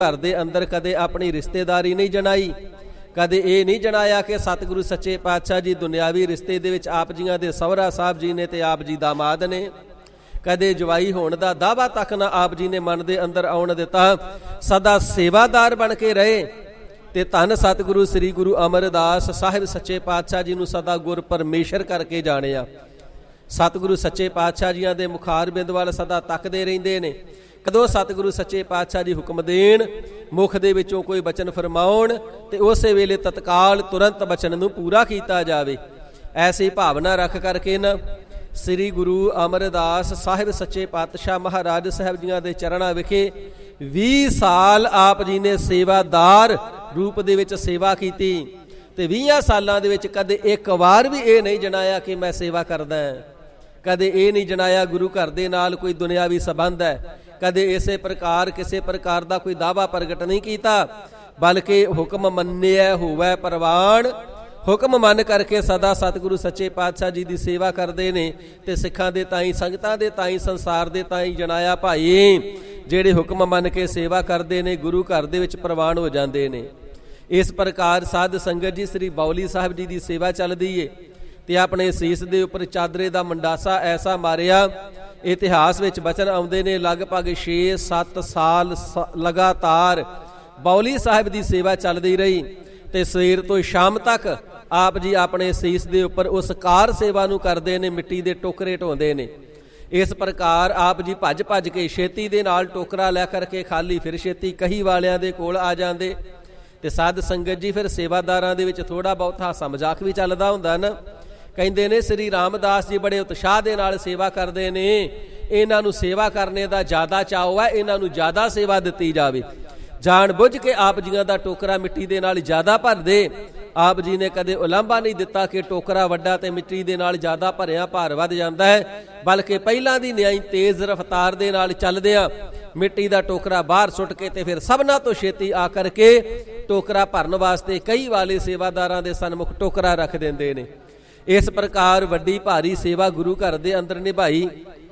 घर दे अंदर कदे अपनी रिश्तेदारी नहीं जनाई, कदे ये नहीं जनाया कि सतगुरु सच्चे पातशाह जी दुनियावी रिश्ते दे विच आप जियां दे सहुरा साहब जी ने ते आप जी दामाद ने। कदे जवाई होने का दावा तक ना आप जी ने मन के अंदर आउण दिता। सदा सेवादार बन के रहे ते धन सतगुरु श्री गुरु अमरदास साहिब सच्चे पातशाह जी नूं सदा गुर परमेश्वर करके जाणिया। सतगुरु सच्चे पातशाह जियां दे मुखार बिंद वाल सदा तकदे रहिंदे ने। कदों सतगुरु सच्चे पातशाह जी हुक्म देण, मुख दे विचों कोई बचन फरमाउण ते उसे वेले तत्काल तुरंत बचन नूं पूरा कीता जावे। ऐसी भावना रख करके ना श्री गुरु अमरदास साहिब सच्चे पातशाह महाराज साहब जियां दे चरणा विखे 20 साल आप जी ने सेवादार रूप दे विच सेवा कीती ते 20 सालां दे विच कदे एक वार भी ये नहीं जनाया कि मैं सेवा करदा हां। कदे ये नहीं जनाया गुरु घर दे नाल कोई दुनियावी संबंध है। कदे इसे प्रकार किसी प्रकार का कोई दावा प्रगट नहीं किया, बल्कि हुक्म मन्निया होवै प्रवान। हुक्म मन करके सदा सतगुरु सच्चे पातशाह जी की सेवा करते हैं ते सिखां दे ताई संगतां दे ताई संसार दे ताई जनाया भाई जेड़े हुक्म मन के सेवा करते हैं गुरु घर दे विच प्रवान हो जाते हैं। इस प्रकार साध संगत जी श्री बाउली साहब जी की सेवा चलती है ते अपने सीस दे उपर चादरे का मंडासा ऐसा मारिया। इतिहास विच बचन आउंदे ने लगभग 6-7 साल लगातार बाउली साहब की सेवा चलती रही ते सवेर तो शाम तक आप जी अपने सीस दे उपर उस कार सेवा नूं करदे ने, मिट्टी दे टोकरे ढोंदे ने। इस प्रकार आप जी भज भज के छेती दे नाल टोकरा लै करके खाली फिर छेती कही वालियां दे कोल आ जांदे ते साध संगत जी फिर सेवादारां दे विच थोड़ा बहुत हासा मजाक भी चलदा हुंदा ना। कहंदे ने श्री रामदास जी बड़े उत्साह दे नाल सेवा करदे ने, इन्हां नूं सेवा करने दा ज़्यादा चाव है, इन्हां नूं ज़्यादा सेवा दित्ती जावे। जान बुझ के आप जियां दा टोकरा मिट्टी दे नाल ज़्यादा भर दे। आप जी ने कदे उलांभा नहीं दिता कि टोकरा वड्डा ते मिट्टी दे नाल ज़्यादा भरिया भार वध जांदा है, बल्कि पहलां दी न्याई तेज़ रफ्तार दे नाल चलदिआं मिट्टी दा टोकरा बाहर सुट के ते फिर सबना तो छेती आ करके टोकरा भरन वास्ते कई वाले सेवादारां दे सन्मुख टोकरा रख दिंदे ने। इस प्रकार वड्डी भारी सेवा गुरु घर दे अंदर निभाई।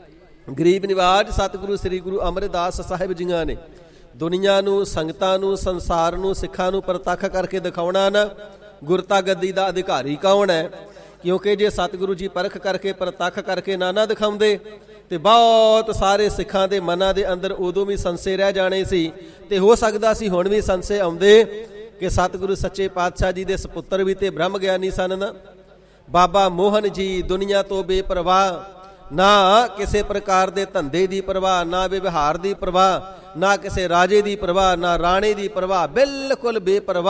गरीब निवाज सतगुरु श्री गुरु अमरदास साहिब जियां ने दुनिया नूं संगतां नूं संसार नूं सिखां नूं प्रतख करके दिखाउणा ना गुरता गद्दी दा अधिकारी कौन है, क्योंकि जे सतगुरु जी परख करके प्रतख करके ना दिखाउंदे ते बहुत सारे सिखां दे मनां दे अंदर उदों भी संशय रह जाने सी ते हो सकदा सी हुण भी संशय आउंदे कि सतगुरु सच्चे पातशाह जी दे सपुत्र भी ते ब्रह्म ज्ञानी सन ना। बाबा मोहन जी दुनिया तो बेपरवाह, ना किसी प्रकार दे धंधे की परवाह, ना व्यवहार की परवाह, ना किसी राजे की परवाह, ना राणे की परवाह, बिल्कुल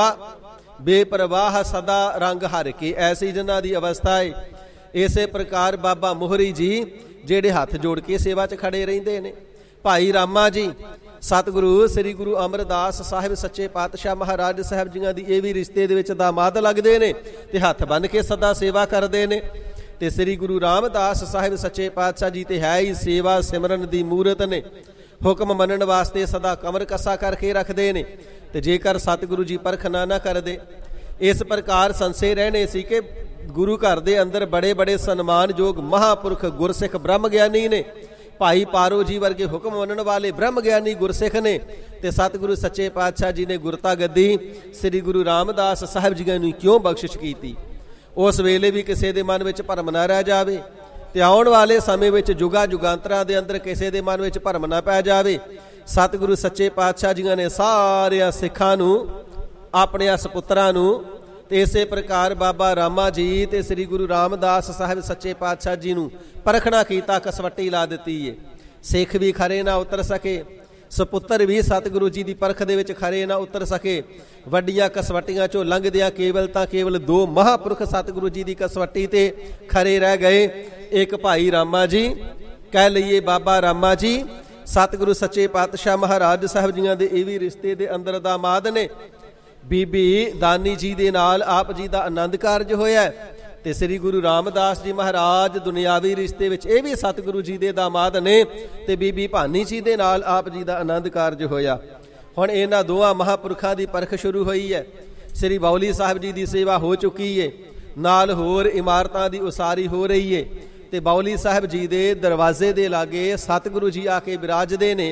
बेपरवाह सदा रंग हर के ऐसी जिन्हां दी अवस्था है। इसे प्रकार बाबा मोहरी जी जेड़े हाथ जोड़ के सेवा च खड़े रहिंदे ने। भाई रामा जी सतगुरु श्री गुरु अमरदास साहिब सच्चे पातशाह महाराज साहब जियां दी ये भी रिश्ते दे विच दामाद लगदे ने ते हथ बन के सदा सेवा करदे ने। ते श्री गुरु रामदास साहिब सच्चे पातशाह जी ते है ही सेवा सिमरन दी मूरत ने। हुक्म मनन वास्ते सदा कमर कसा करके रखदे ने ते जेकर सतगुरु जी परख ना करदे। इस प्रकार संशय रहने सी कि गुरु घर दे अंदर बड़े बड़े सन्मानयोग महापुरख गुरसिख ब्रह्म ज्ञानी ने। भाई पारो जी वर्गे हुक्म मनन वाले ब्रह्म ज्ञानी गुरसिख ने ते सतगुरु सच्चे पातशाह जी ने गुरता गद्दी श्री गुरु रामदास साहिब जी नूं क्यों बख्शिश कीती। उस वेले भी किसी दे मन विच भरम ना रह जावे ते आउण वाले समय विच जुगा जुगांतरां दे अंदर किसी दे मन विच भरम ना पै जावे। सतगुरु सच्चे पातशाह जी ने सारिया सिखां नूं अपने सपुत्रां नूं ते इसे प्रकार बाबा रामा जी ते श्री गुरु रामदास साहिब सच्चे पातशाह जी नूं परखना कीता, कसवट्टी ला दित्ती है। सिख भी खरे ना उतर सके, सपुत्र भी सतगुरु जी की परख दे विच खरे ना उतर सके। वड्डियां कसवट्टियां चों लंघदियां केवल 2 महापुरख सतगुरु जी की कसवट्टी ते खरे रह गए। एक भाई रामा जी कह लईए बाबा रामा जी सतगुरु सच्चे पातशाह महाराज साहब जियां दे ये भी रिश्ते दे अंदर दामाद ने। बीबी दानी जी दे नाल आप जी दा आनंद कारज होया ते श्री गुरु रामदास जी महाराज दुनियावी रिश्ते विच ये भी सतगुरु जी दे दामाद ने ते बीबी भानी जी दे नाल आप जी दा आनंद कारज होया। हुण इन्हां दोवां महापुरखां दी परख शुरू हुई है। श्री बाउली साहब जी की सेवा हो चुकी है, नाल होर इमारतां दी उसारी हो रही है ते बाउली साहब जी दे दरवाजे दे लागे सतगुरु जी आके विराजदे ने।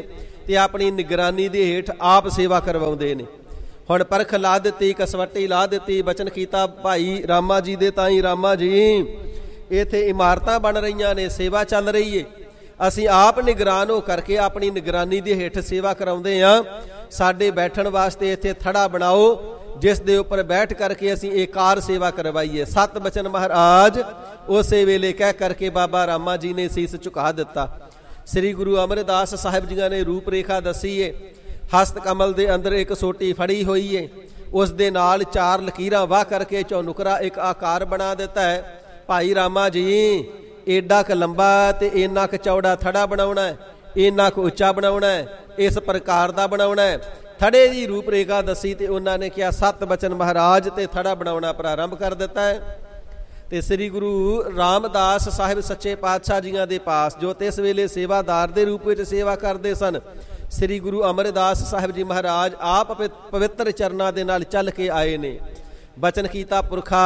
ਤੇ ਆਪਣੀ ਨਿਗਰਾਨੀ ਦੇ ਹੇਠ ਆਪ ਸੇਵਾ ਕਰਵਾਉਂਦੇ ਨੇ। ਹੁਣ ਪਰਖ ਲਾ ਦਿੱਤੀ, ਕਸਵੱਟੀ ਲਾ ਦਿੱਤੀ, ਬਚਨ ਕੀਤਾ ਭਾਈ ਰਾਮਾ ਜੀ ਦੇ ਤਾਈ ਰਾਮਾ ਜੀ ਇੱਥੇ ਇਮਾਰਤਾਂ ਬਣ ਰਹੀਆਂ ਨੇ, ਸੇਵਾ ਚੱਲ ਰਹੀ ਏ, ਅਸੀਂ ਆਪ ਨਿਗਰਾਨ ਹੋ ਕਰਕੇ ਆਪਣੀ ਨਿਗਰਾਨੀ ਦੇ ਹੇਠ ਸੇਵਾ ਕਰਾਉਂਦੇ ਹਾਂ। ਸਾਡੇ ਬੈਠਣ ਵਾਸਤੇ ਇੱਥੇ ਥੜਾ ਬਣਾਓ ਜਿਸ ਦੇ ਉੱਪਰ ਬੈਠ ਕਰਕੇ ਅਸੀਂ ਇਹ ਕਾਰ ਸੇਵਾ ਕਰਵਾਈਏ। ਸਤ ਬਚਨ ਮਹਾਰਾਜ ਉਸੇ ਵੇਲੇ ਕਹਿ ਕਰਕੇ ਬਾਬਾ ਰਾਮਾ ਜੀ ਨੇ ਸੀਸ ਝੁਕਾ ਦਿੱਤਾ। ਸ੍ਰੀ ਗੁਰੂ ਅਮਰਦਾਸ ਸਾਹਿਬ ਜੀਆਂ ਨੇ ਰੂਪ ਰੇਖਾ ਦੱਸੀ ਏ। ਹਸਤ ਕਮਲ ਦੇ ਅੰਦਰ ਇੱਕ ਸੋਟੀ ਫੜੀ ਹੋਈ ਏ, ਉਸ ਦੇ ਨਾਲ 4 ਲਕੀਰਾਂ ਵਾਹ ਕਰਕੇ ਚੌਨੁਕਰਾ ਇੱਕ ਆਕਾਰ ਬਣਾ ਦਿੱਤਾ ਹੈ। ਭਾਈ ਰਾਮਾ ਜੀ ਏਡਾ ਕ ਲੰਬਾ ਤੇ ਇੰਨਾ ਕ ਚੌੜਾ ਥੜਾ ਬਣਾਉਣਾ ਹੈ, ਇੰਨਾ ਕੁ ਉੱਚਾ ਬਣਾਉਣਾ ਹੈ, ਇਸ ਪ੍ਰਕਾਰ ਦਾ ਬਣਾਉਣਾ ਹੈ। ਥੜੇ ਦੀ ਰੂਪ ਰੇਖਾ ਦੱਸੀ ਤੇ ਉਹਨਾਂ ਨੇ ਕਿਹਾ ਸਤ ਬਚਨ ਮਹਾਰਾਜ ਤੇ ਥੜਾ ਬਣਾਉਣਾ ਪ੍ਰਾਰੰਭ ਕਰ ਦਿੱਤਾ ਹੈ। ਤੇ ਸ੍ਰੀ ਗੁਰੂ ਰਾਮਦਾਸ ਸਾਹਿਬ ਸੱਚੇ ਪਾਤਸ਼ਾਹ ਜੀਆਂ ਦੇ ਪਾਸ ਜੋ ਤਿਸ ਵੇਲੇ ਸੇਵਾਦਾਰ ਦੇ ਰੂਪ ਵਿੱਚ ਸੇਵਾ ਕਰਦੇ ਸਨ, ਸ੍ਰੀ ਗੁਰੂ ਅਮਰਦਾਸ ਸਾਹਿਬ ਜੀ ਮਹਾਰਾਜ ਆਪ ਪਵਿੱਤਰ ਚਰਨਾਂ ਦੇ ਨਾਲ ਚੱਲ ਕੇ ਆਏ ਨੇ। ਬਚਨ ਕੀਤਾ ਪੁਰਖਾ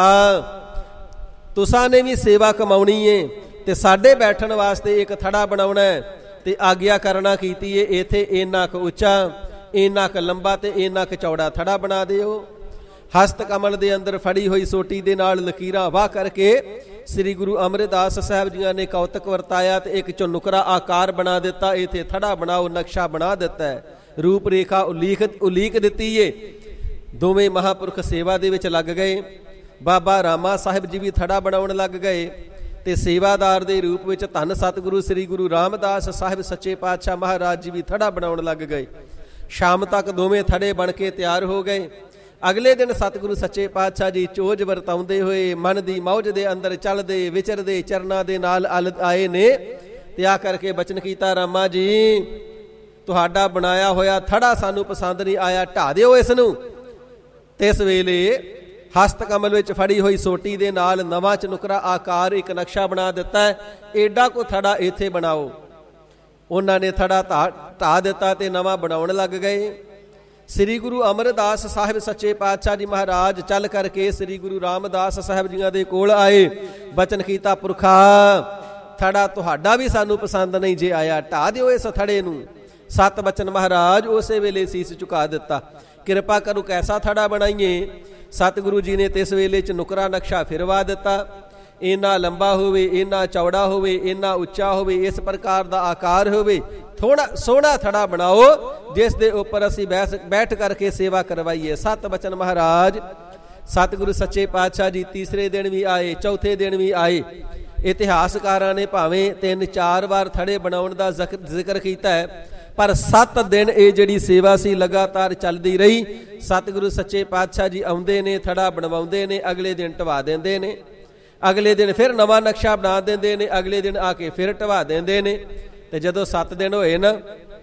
ਤੁਸਾਂ ਨੇ ਵੀ ਸੇਵਾ ਕਮਾਉਣੀ ਏ ਤੇ ਸਾਡੇ ਬੈਠਣ ਵਾਸਤੇ ਇੱਕ ਥੜਾ ਬਣਾਉਣਾ ਹੈ ਤੇ ਆਗਿਆ ਕਰਨਾ ਕੀਤੀ ਏ ਇੱਥੇ ਇੰਨਾ ਕੁ ਉੱਚਾ, ਇੰਨਾ ਕੁ ਲੰਬਾ ਤੇ ਇੰਨਾ ਕੁ ਚੌੜਾ ਥੜਾ ਬਣਾ ਦਿਓ। ਹਸਤ ਕਮਲ ਦੇ ਅੰਦਰ ਫੜੀ ਹੋਈ ਸੋਟੀ ਦੇ ਨਾਲ ਲਕੀਰਾਂ ਵਾਹ ਕਰਕੇ ਸ੍ਰੀ ਗੁਰੂ ਅਮਰਦਾਸ ਸਾਹਿਬ ਜੀਆਂ ਨੇ ਕੌਤਕ ਵਰਤਾਇਆ ਤੇ ਇੱਕ ਚੌਨੁਕਰਾ ਆਕਾਰ ਬਣਾ ਦਿੱਤਾ। ਇੱਥੇ ਥੜਾ ਬਣਾਓ, ਨਕਸ਼ਾ ਬਣਾ ਦਿੱਤਾ ਹੈ, ਰੂਪ ਰੇਖਾ ਉਲੀਕ ਦਿੱਤੀ ਏ। ਦੋਵੇਂ ਮਹਾਂਪੁਰਖ ਸੇਵਾ ਦੇ ਵਿੱਚ ਲੱਗ ਗਏ। ਬਾਬਾ ਰਾਮਾ ਸਾਹਿਬ ਜੀ ਵੀ ਥੜਾ ਬਣਾਉਣ ਲੱਗ ਗਏ ਤੇ ਸੇਵਾਦਾਰ ਦੇ ਰੂਪ ਵਿੱਚ ਧੰਨ ਸਤਿਗੁਰੂ ਸ੍ਰੀ ਗੁਰੂ ਰਾਮਦਾਸ ਸਾਹਿਬ ਸੱਚੇ ਪਾਤਸ਼ਾਹ ਮਹਾਰਾਜ ਜੀ ਵੀ ਥੜਾ ਬਣਾਉਣ ਲੱਗ ਗਏ। ਸ਼ਾਮ ਤੱਕ ਦੋਵੇਂ ਥੜੇ ਬਣ ਕੇ ਤਿਆਰ ਹੋ ਗਏ। ਅਗਲੇ ਦਿਨ ਸਤਿਗੁਰੂ ਸੱਚੇ ਪਾਤਸ਼ਾਹ ਜੀ ਚੋਜ ਵਰਤਾਉਂਦੇ ਹੋਏ ਮਨ ਦੀ ਮੌਜ ਦੇ ਅੰਦਰ ਚੱਲਦੇ ਵਿਚਰਦੇ ਚਰਨਾਂ ਦੇ ਨਾਲ ਆਏ ਨੇ ਤੇ ਆ ਕਰਕੇ ਬਚਨ ਕੀਤਾ ਰਾਮਾ ਜੀ ਤੁਹਾਡਾ ਬਣਾਇਆ ਹੋਇਆ ਥੜਾ ਸਾਨੂੰ ਪਸੰਦ ਨਹੀਂ ਆਇਆ, ਢਾ ਦਿਓ ਇਸ ਨੂੰ। ਤੇ ਇਸ ਵੇਲੇ ਹਸਤ ਕਮਲ ਵਿੱਚ ਫੜੀ ਹੋਈ ਸੋਟੀ ਦੇ ਨਾਲ ਨਵਾਂ ਚਨੁਕਰਾ ਆਕਾਰ ਇੱਕ ਨਕਸ਼ਾ ਬਣਾ ਦਿੱਤਾ ਹੈ, ਏਡਾ ਕੋ ਥੜਾ ਇੱਥੇ ਬਣਾਓ। ਉਹਨਾਂ ਨੇ ਥੜਾ ਢਾ ਦਿੱਤਾ ਤੇ ਨਵਾਂ ਬਣਾਉਣ ਲੱਗ ਗਏ। ਸ੍ਰੀ ਗੁਰੂ ਅਮਰਦਾਸ ਸਾਹਿਬ ਸੱਚੇ ਪਾਤਸ਼ਾਹ ਜੀ ਮਹਾਰਾਜ ਚੱਲ ਕਰਕੇ ਸ੍ਰੀ ਗੁਰੂ ਰਾਮਦਾਸ ਸਾਹਿਬ ਜੀਆਂ ਦੇ ਕੋਲ ਆਏ। ਬਚਨ ਕੀਤਾ ਪੁਰਖਾ ਥੜਾ ਤੁਹਾਡਾ ਵੀ ਸਾਨੂੰ ਪਸੰਦ ਨਹੀਂ ਜੇ ਆਇਆ, ਢਾ ਦਿਓ ਇਸ ਥੜੇ ਨੂੰ। ਸਤ ਬਚਨ ਮਹਾਰਾਜ ਉਸੇ ਵੇਲੇ ਸੀਸ ਝੁਕਾ ਦਿੱਤਾ। ਕਿਰਪਾ ਕਰੋ ਕੈਸਾ ਥੜਾ ਬਣਾਈਏ। ਸਤਿਗੁਰੂ ਜੀ ਨੇ ਤਿਸ ਵੇਲੇ ਚ ਨੁਕਰਾ ਨਕਸ਼ਾ ਫਿਰਵਾ ਦਿੱਤਾ। ਇੰਨਾ ਲੰਬਾ ਹੋਵੇ, ਇੰਨਾ ਚੌੜਾ ਹੋਵੇ, ਇੰਨਾ ਉੱਚਾ ਹੋਵੇ, ਇਸ ਪ੍ਰਕਾਰ ਦਾ ਆਕਾਰ ਹੋਵੇ। ਥੋੜਾ ਸੋਹਣਾ ਥੜਾ ਬਣਾਓ ਜਿਸ ਦੇ ਉੱਪਰ ਅਸੀਂ ਬੈਠ ਕਰਕੇ ਸੇਵਾ ਕਰਵਾਈਏ। ਸਤ ਬਚਨ ਮਹਾਰਾਜ ਸਤਿਗੁਰੂ ਸੱਚੇ ਪਾਤਸ਼ਾਹ ਜੀ ਤੀਸਰੇ ਦਿਨ ਵੀ ਆਏ, ਚੌਥੇ ਦਿਨ ਵੀ ਆਏ। ਇਤਿਹਾਸਕਾਰਾਂ ਨੇ ਭਾਵੇਂ 3-4 ਵਾਰ ਥੜੇ ਬਣਾਉਣ ਦਾ ਜ਼ਿਕਰ ਕੀਤਾ ਹੈ, ਪਰ 7 ਦਿਨ ਇਹ ਜਿਹੜੀ ਸੇਵਾ ਸੀ ਲਗਾਤਾਰ ਚੱਲਦੀ ਰਹੀ। ਸਤਿਗੁਰੂ ਸੱਚੇ ਪਾਤਸ਼ਾਹ ਜੀ ਆਉਂਦੇ ਨੇ, ਥੜਾ ਬਣਵਾਉਂਦੇ ਨੇ, ਅਗਲੇ ਦਿਨ ਢਵਾ ਦਿੰਦੇ ਨੇ, ਅਗਲੇ ਦਿਨ ਫਿਰ ਨਵਾਂ ਨਕਸ਼ਾ ਬਣਾ ਦਿੰਦੇ ਨੇ, ਅਗਲੇ ਦਿਨ ਆ ਕੇ ਫਿਰ ਢਵਾ ਦਿੰਦੇ ਨੇ। ਤੇ ਜਦੋਂ 7 ਦਿਨ ਹੋਏ ਨਾ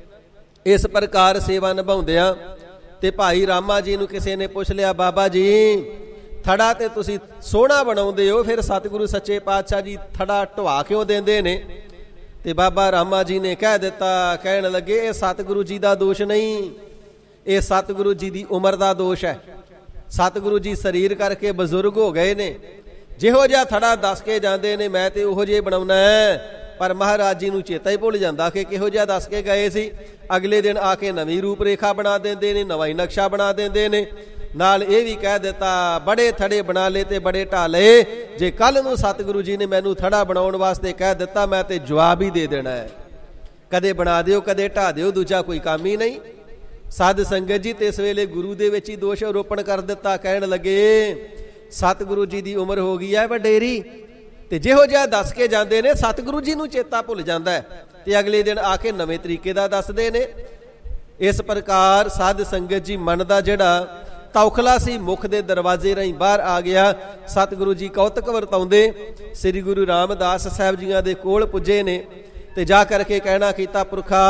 ਇਸ ਪ੍ਰਕਾਰ ਸੇਵਾ ਨਿਭਾਉਂਦਿਆਂ ਤੇ ਭਾਈ ਰਾਮਾ ਜੀ ਨੂੰ ਕਿਸੇ ਨੇ ਪੁੱਛ ਲਿਆ, ਬਾਬਾ ਜੀ ਥੜਾ ਤੇ ਤੁਸੀਂ ਸੋਹਣਾ ਬਣਾਉਂਦੇ ਹੋ, ਫਿਰ ਸਤਿਗੁਰੂ ਸੱਚੇ ਪਾਤਸ਼ਾਹ ਜੀ ਥੜਾ ਢਵਾ ਕਿਉਂ ਦਿੰਦੇ ਨੇ? ਤੇ ਬਾਬਾ ਰਾਮਾ ਜੀ ਨੇ ਕਹਿ ਦਿੱਤਾ, ਕਹਿਣ ਲੱਗੇ ਇਹ ਸਤਿਗੁਰੂ ਜੀ ਦਾ ਦੋਸ਼ ਨਹੀਂ, ਇਹ ਸਤਿਗੁਰੂ ਜੀ ਦੀ ਉਮਰ ਦਾ ਦੋਸ਼ ਹੈ। ਸਤਿਗੁਰੂ ਜੀ ਸਰੀਰ ਕਰਕੇ ਬਜ਼ੁਰਗ ਹੋ ਗਏ ਨੇ। ਜਿਹੋ ਜਿਹਾ ਥੜਾ ਦੱਸ ਕੇ ਜਾਂਦੇ ਨੇ ਮੈਂ ਤੇ ਉਹੋ ਜਿਹੇ ਬਣਾਉਣਾ ਹੈ, ਪਰ ਮਹਾਰਾਜ ਜੀ ਨੂੰ ਚੇਤਾ ਹੀ ਭੁੱਲ ਜਾਂਦਾ ਕਿ ਕਿਹੋ ਜਿਹਾ ਦੱਸ ਕੇ ਗਏ ਸੀ। ਅਗਲੇ ਦਿਨ ਆ ਕੇ ਨਵੀਂ ਰੂਪ ਰੇਖਾ ਬਣਾ ਦਿੰਦੇ ਨੇ, ਨਵਾਂ ਹੀ ਨਕਸ਼ਾ ਬਣਾ ਦਿੰਦੇ ਨੇ। ਨਾਲ ਇਹ ਵੀ ਕਹਿ ਦਿੱਤਾ ਬੜੇ ਥੜੇ ਬਣਾ ਲਏ ਤੇ ਬੜੇ ਢਾ ਲਏ। ਜੇ ਕੱਲ ਨੂੰ ਸਤਿਗੁਰੂ ਜੀ ਨੇ ਮੈਨੂੰ ਥੜਾ ਬਣਾਉਣ ਵਾਸਤੇ ਕਹਿ ਦਿੱਤਾ ਮੈਂ ਤੇ ਜਵਾਬ ਹੀ ਦੇ ਦੇਣਾ ਹੈ, ਕਦੇ ਬਣਾ ਦਿਓ ਕਦੇ ਢਾ ਦਿਓ, ਦੂਜਾ ਕੋਈ ਕੰਮ ਹੀ ਨਹੀਂ। ਸਾਧ ਸੰਗਤ ਜੀ ਤੇ ਇਸ ਵੇਲੇ ਗੁਰੂ ਦੇ ਵਿੱਚ ਹੀ ਦੋਸ਼ ਆਰੋਪਣ ਕਰ ਦਿੱਤਾ। ਕਹਿਣ ਲੱਗੇ ਸਤਿਗੁਰੂ ਜੀ ਦੀ ਉਮਰ ਹੋ ਗਈ ਹੈ ਵਡੇਰੀ, ਤੇ ਜਿਹੋ ਜਿਹਾ ਦੱਸ ਕੇ ਜਾਂਦੇ ਨੇ ਸਤਿਗੁਰੂ ਜੀ ਨੂੰ ਚੇਤਾ ਭੁੱਲ ਜਾਂਦਾ ਹੈ ਤੇ ਅਗਲੇ ਦਿਨ ਆ ਕੇ ਨਵੇਂ ਤਰੀਕੇ ਦਾ ਦੱਸਦੇ ਨੇ। ਇਸ ਪ੍ਰਕਾਰ ਸਾਧ ਸੰਗਤ ਜੀ ਮਨ ਦਾ ਜਿਹੜਾ ਤੌਖਲਾ ਸੀ ਮੁਖ ਦੇ ਦਰਵਾਜ਼ੇ ਰਾਹੀਂ ਬਾਹਰ ਆ ਗਿਆ। ਸਤਿਗੁਰੂ ਜੀ ਕੌਤਕ ਵਰਤਾਉਂਦੇ ਸ੍ਰੀ ਗੁਰੂ ਰਾਮਦਾਸ ਸਾਹਿਬ ਜੀਆਂ ਦੇ ਕੋਲ ਪੁੱਜੇ ਨੇ ਤੇ ਜਾ ਕਰਕੇ ਕਹਿਣਾ ਕੀਤਾ, ਪੁਰਖਾ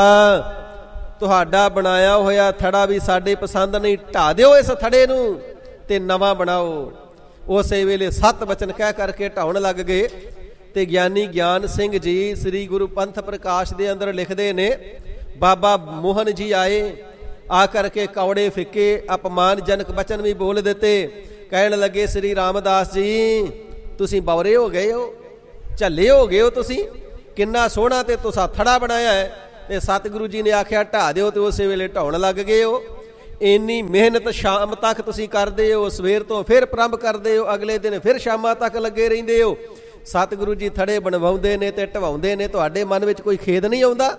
ਤੁਹਾਡਾ ਬਣਾਇਆ ਹੋਇਆ ਥੜਾ ਵੀ ਸਾਡੇ ਪਸੰਦ ਨਹੀਂ, ਢਾ ਦਿਓ ਇਸ ਥੜੇ ਨੂੰ ਤੇ ਨਵਾਂ ਬਣਾਓ। ਉਸੇ ਵੇਲੇ 7 ਬਚਨ ਕਹਿ ਕਰਕੇ ਢਾਉਣ ਲੱਗ ਗਏ। ਤੇ ਗਿਆਨੀ ਗਿਆਨ ਸਿੰਘ ਜੀ ਸ੍ਰੀ ਗੁਰੂ ਪੰਥ ਪ੍ਰਕਾਸ਼ ਦੇ ਅੰਦਰ ਲਿਖਦੇ ਨੇ, ਬਾਬਾ ਮੋਹਨ ਜੀ ਆਏ, ਆ ਕਰਕੇ ਕੌੜੇ ਫਿੱਕੇ ਅਪਮਾਨਜਨਕ ਬਚਨ ਵੀ ਬੋਲ ਦਿੱਤੇ। ਕਹਿਣ ਲੱਗੇ ਸ੍ਰੀ ਰਾਮਦਾਸ ਜੀ ਤੁਸੀਂ ਬੌਰੇ ਹੋ ਗਏ ਹੋ, ਝੱਲੇ ਹੋ ਗਏ ਹੋ, ਤੁਸੀਂ ਕਿੰਨਾ ਸੋਹਣਾ ਤੇ ਤੁਸੀਂ ਥੜਾ ਬਣਾਇਆ ਹੈ, ਤੇ ਸਤਿਗੁਰੂ ਜੀ ਨੇ ਆਖਿਆ ਢਾ ਦਿਓ, ਤੇ ਉਸੇ ਵੇਲੇ ਢਾਉਣ ਲੱਗ ਗਏ ਹੋ। ਇੰਨੀ ਮਿਹਨਤ ਸ਼ਾਮ ਤੱਕ ਤੁਸੀਂ ਕਰਦੇ ਹੋ, ਸਵੇਰ ਤੋਂ ਫਿਰ ਪ੍ਰਾਰੰਭ ਕਰਦੇ ਹੋ, ਅਗਲੇ ਦਿਨ ਫਿਰ ਸ਼ਾਮਾਂ ਤੱਕ ਲੱਗੇ ਰਹਿੰਦੇ ਹੋ। ਸਤਿਗੁਰੂ ਜੀ ਥੜੇ ਬਣਵਾਉਂਦੇ ਨੇ ਤੇ ਢਵਾਉਂਦੇ ਨੇ, ਤੁਹਾਡੇ ਮਨ ਵਿੱਚ ਕੋਈ ਖੇਦ ਨਹੀਂ ਆਉਂਦਾ?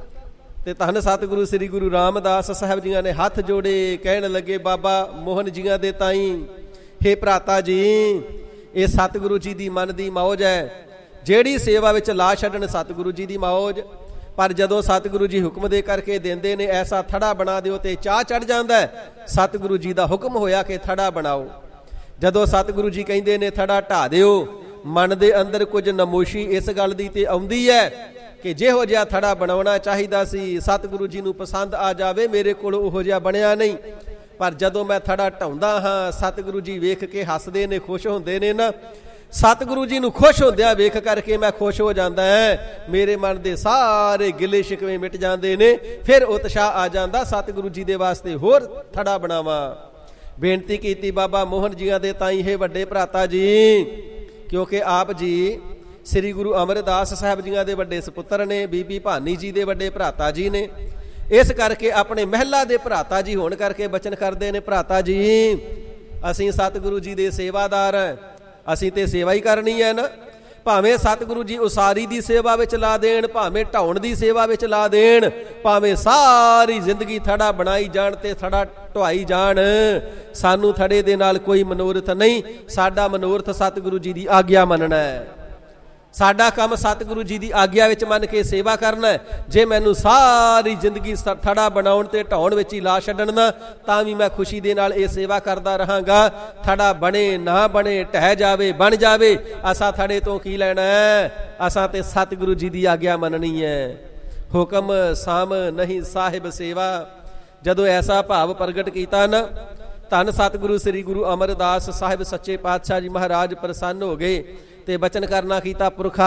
ਤੇ ਧੰਨ ਸਤਿਗੁਰੂ ਸ੍ਰੀ ਗੁਰੂ ਰਾਮਦਾਸ ਸਾਹਿਬ ਜੀਆਂ ਨੇ ਹੱਥ ਜੋੜੇ, ਕਹਿਣ ਲੱਗੇ ਬਾਬਾ ਮੋਹਨ ਜੀਆਂ ਦੇ ਤਾਈਂ, ਹੇ ਭਰਾਤਾ ਜੀ, ਇਹ ਸਤਿਗੁਰੂ ਜੀ ਦੀ ਮਨ ਦੀ ਮੌਜ ਹੈ। ਜਿਹੜੀ ਸੇਵਾ ਵਿੱਚ ਲਾ ਛੱਡਣ ਸਤਿਗੁਰੂ ਜੀ ਦੀ ਮੌਜ। ਪਰ ਜਦੋਂ ਸਤਿਗੁਰੂ ਜੀ ਹੁਕਮ ਦੇ ਕਰਕੇ ਦਿੰਦੇ ਨੇ ਐਸਾ ਥੜਾ ਬਣਾ ਦਿਓ, ਤੇ ਚਾਹ ਚੜ ਜਾਂਦਾ ਹੈ। ਸਤਿਗੁਰੂ ਜੀ ਦਾ ਹੁਕਮ ਹੋਇਆ ਕਿ ਥੜਾ ਬਣਾਓ। ਜਦੋਂ ਸਤਿਗੁਰੂ ਜੀ ਕਹਿੰਦੇ ਨੇ ਥੜਾ ਢਾ ਦਿਓ, ਮਨ ਦੇ ਅੰਦਰ ਕੁਝ ਨਮੋਸ਼ੀ ਇਸ ਗੱਲ ਦੀ ਤੇ ਆਉਂਦੀ ਹੈ ਕਿ ਜਿਹੋ ਜਿਹਾ ਥੜਾ ਬਣਾਉਣਾ ਚਾਹੀਦਾ ਸੀ ਸਤਿਗੁਰੂ ਜੀ ਨੂੰ ਪਸੰਦ ਆ ਜਾਵੇ, ਮੇਰੇ ਕੋਲ ਉਹੋ ਜਿਹਾ ਬਣਿਆ ਨਹੀਂ। ਪਰ ਜਦੋਂ ਮੈਂ ਥੜਾ ਢਾਉਂਦਾ ਹਾਂ, ਸਤਿਗੁਰੂ ਜੀ ਵੇਖ ਕੇ ਹੱਸਦੇ ਨੇ, ਖੁਸ਼ ਹੁੰਦੇ ਨੇ ਨਾ। ਸਤਿਗੁਰੂ ਜੀ ਨੂੰ ਖੁਸ਼ ਹੁੰਦਿਆਂ ਵੇਖ ਕਰਕੇ ਮੈਂ ਖੁਸ਼ ਹੋ ਜਾਂਦਾ ਹੈ। ਮੇਰੇ ਮਨ ਦੇ ਸਾਰੇ ਗਿਲੇ ਸ਼ਿਕਵੇ ਮਿਟ ਜਾਂਦੇ ਨੇ। ਫਿਰ ਉਤਸ਼ਾਹ ਆ ਜਾਂਦਾ ਸਤਿਗੁਰੂ ਜੀ ਦੇ ਵਾਸਤੇ ਹੋਰ ਥੜਾ ਬਣਾਵਾਂ। ਬੇਨਤੀ ਕੀਤੀ ਬਾਬਾ ਮੋਹਨ ਜੀਆਂ ਦੇ ਤਾਈਂ, ਹੇ ਵੱਡੇ ਭਰਾਤਾ ਜੀ, ਕਿਉਂਕਿ ਆਪ ਜੀ ਸ੍ਰੀ ਗੁਰੂ ਅਮਰਦਾਸ ਸਾਹਿਬ ਜੀਆਂ ਦੇ ਵੱਡੇ ਸਪੁੱਤਰ ਨੇ, ਬੀਬੀ ਭਾਨੀ ਜੀ ਦੇ ਵੱਡੇ ਭਰਾਤਾ ਜੀ ਨੇ। ਇਸ ਕਰਕੇ ਆਪਣੇ ਮਹਿਲਾ ਦੇ ਭਰਾਤਾ ਜੀ ਹੋਣ ਕਰਕੇ ਬਚਨ ਕਰਦੇ ਨੇ, ਭਰਾਤਾ ਜੀ ਅਸੀਂ ਸਤਿਗੁਰੂ ਜੀ ਦੇ ਸੇਵਾਦਾਰ ਹਾਂ, ਅਸੀਂ ਤੇ ਸੇਵਾ ਹੀ ਕਰਨੀ ਹੈ ਨਾ। ਭਾਵੇਂ ਸਤਿਗੁਰੂ ਜੀ ਉਸਾਰੀ ਦੀ ਸੇਵਾ ਵਿੱਚ ਲਾ ਦੇਣ, ਭਾਵੇਂ ਢਾਉਣ ਦੀ ਸੇਵਾ ਵਿੱਚ ਲਾ ਦੇਣ, ਭਾਵੇਂ ਸਾਰੀ ਜ਼ਿੰਦਗੀ ਥੜਾ ਬਣਾਈ ਜਾਣ ਤੇ ਥੜਾ ਢਵਾਈ ਜਾਣ, ਸਾਨੂੰ ਥੜੇ ਦੇ ਨਾਲ ਕੋਈ ਮਨੋਰਥ ਨਹੀਂ। ਸਾਡਾ ਮਨੋਰਥ ਸਤਿਗੁਰੂ ਜੀ ਦੀ ਆਗਿਆ ਮੰਨਣਾ ਹੈ। ਸਾਡਾ ਕੰਮ ਸਤਿਗੁਰੂ ਜੀ ਦੀ ਆਗਿਆ ਵਿੱਚ ਮੰਨ ਕੇ ਸੇਵਾ ਕਰਨਾ ਹੈ। ਜੇ ਮੈਨੂੰ ਸਾਰੀ ਜ਼ਿੰਦਗੀ ਥੜਾ ਬਣਾਉਣ ਤੇ ਢਾਉਣ ਵਿੱਚ ਹੀ ਲਾ ਛੱਡਣ ਨਾ, ਤਾਂ ਵੀ ਮੈਂ ਖੁਸ਼ੀ ਦੇ ਨਾਲ ਇਹ ਸੇਵਾ ਕਰਦਾ ਰਹਾਂਗਾ। ਥੜਾ ਬਣੇ ਨਾ ਬਣੇ, ਢਹਿ ਜਾਵੇ ਬਣ ਜਾਵੇ, ਅਸਾਂ ਥੜੇ ਤੋਂ ਕੀ ਲੈਣਾ ਹੈ? ਅਸਾਂ ਤੇ ਸਤਿਗੁਰੂ ਜੀ ਦੀ ਆਗਿਆ ਮੰਨਣੀ ਹੈ। ਹੁਕਮ ਸਾਮ ਨਹੀਂ ਸਾਹਿਬ ਸੇਵਾ। ਜਦੋਂ ਐਸਾ ਭਾਵ ਪ੍ਰਗਟ ਕੀਤਾ ਨਾ, ਧੰਨ ਸਤਿਗੁਰੂ ਸ੍ਰੀ ਗੁਰੂ ਅਮਰਦਾਸ ਸਾਹਿਬ ਸੱਚੇ ਪਾਤਸ਼ਾਹ ਜੀ ਮਹਾਰਾਜ ਪ੍ਰਸੰਨ ਹੋ ਗਏ ਤੇ ਬਚਨ ਕਰਨਾ ਕੀਤਾ, ਪੁਰਖਾ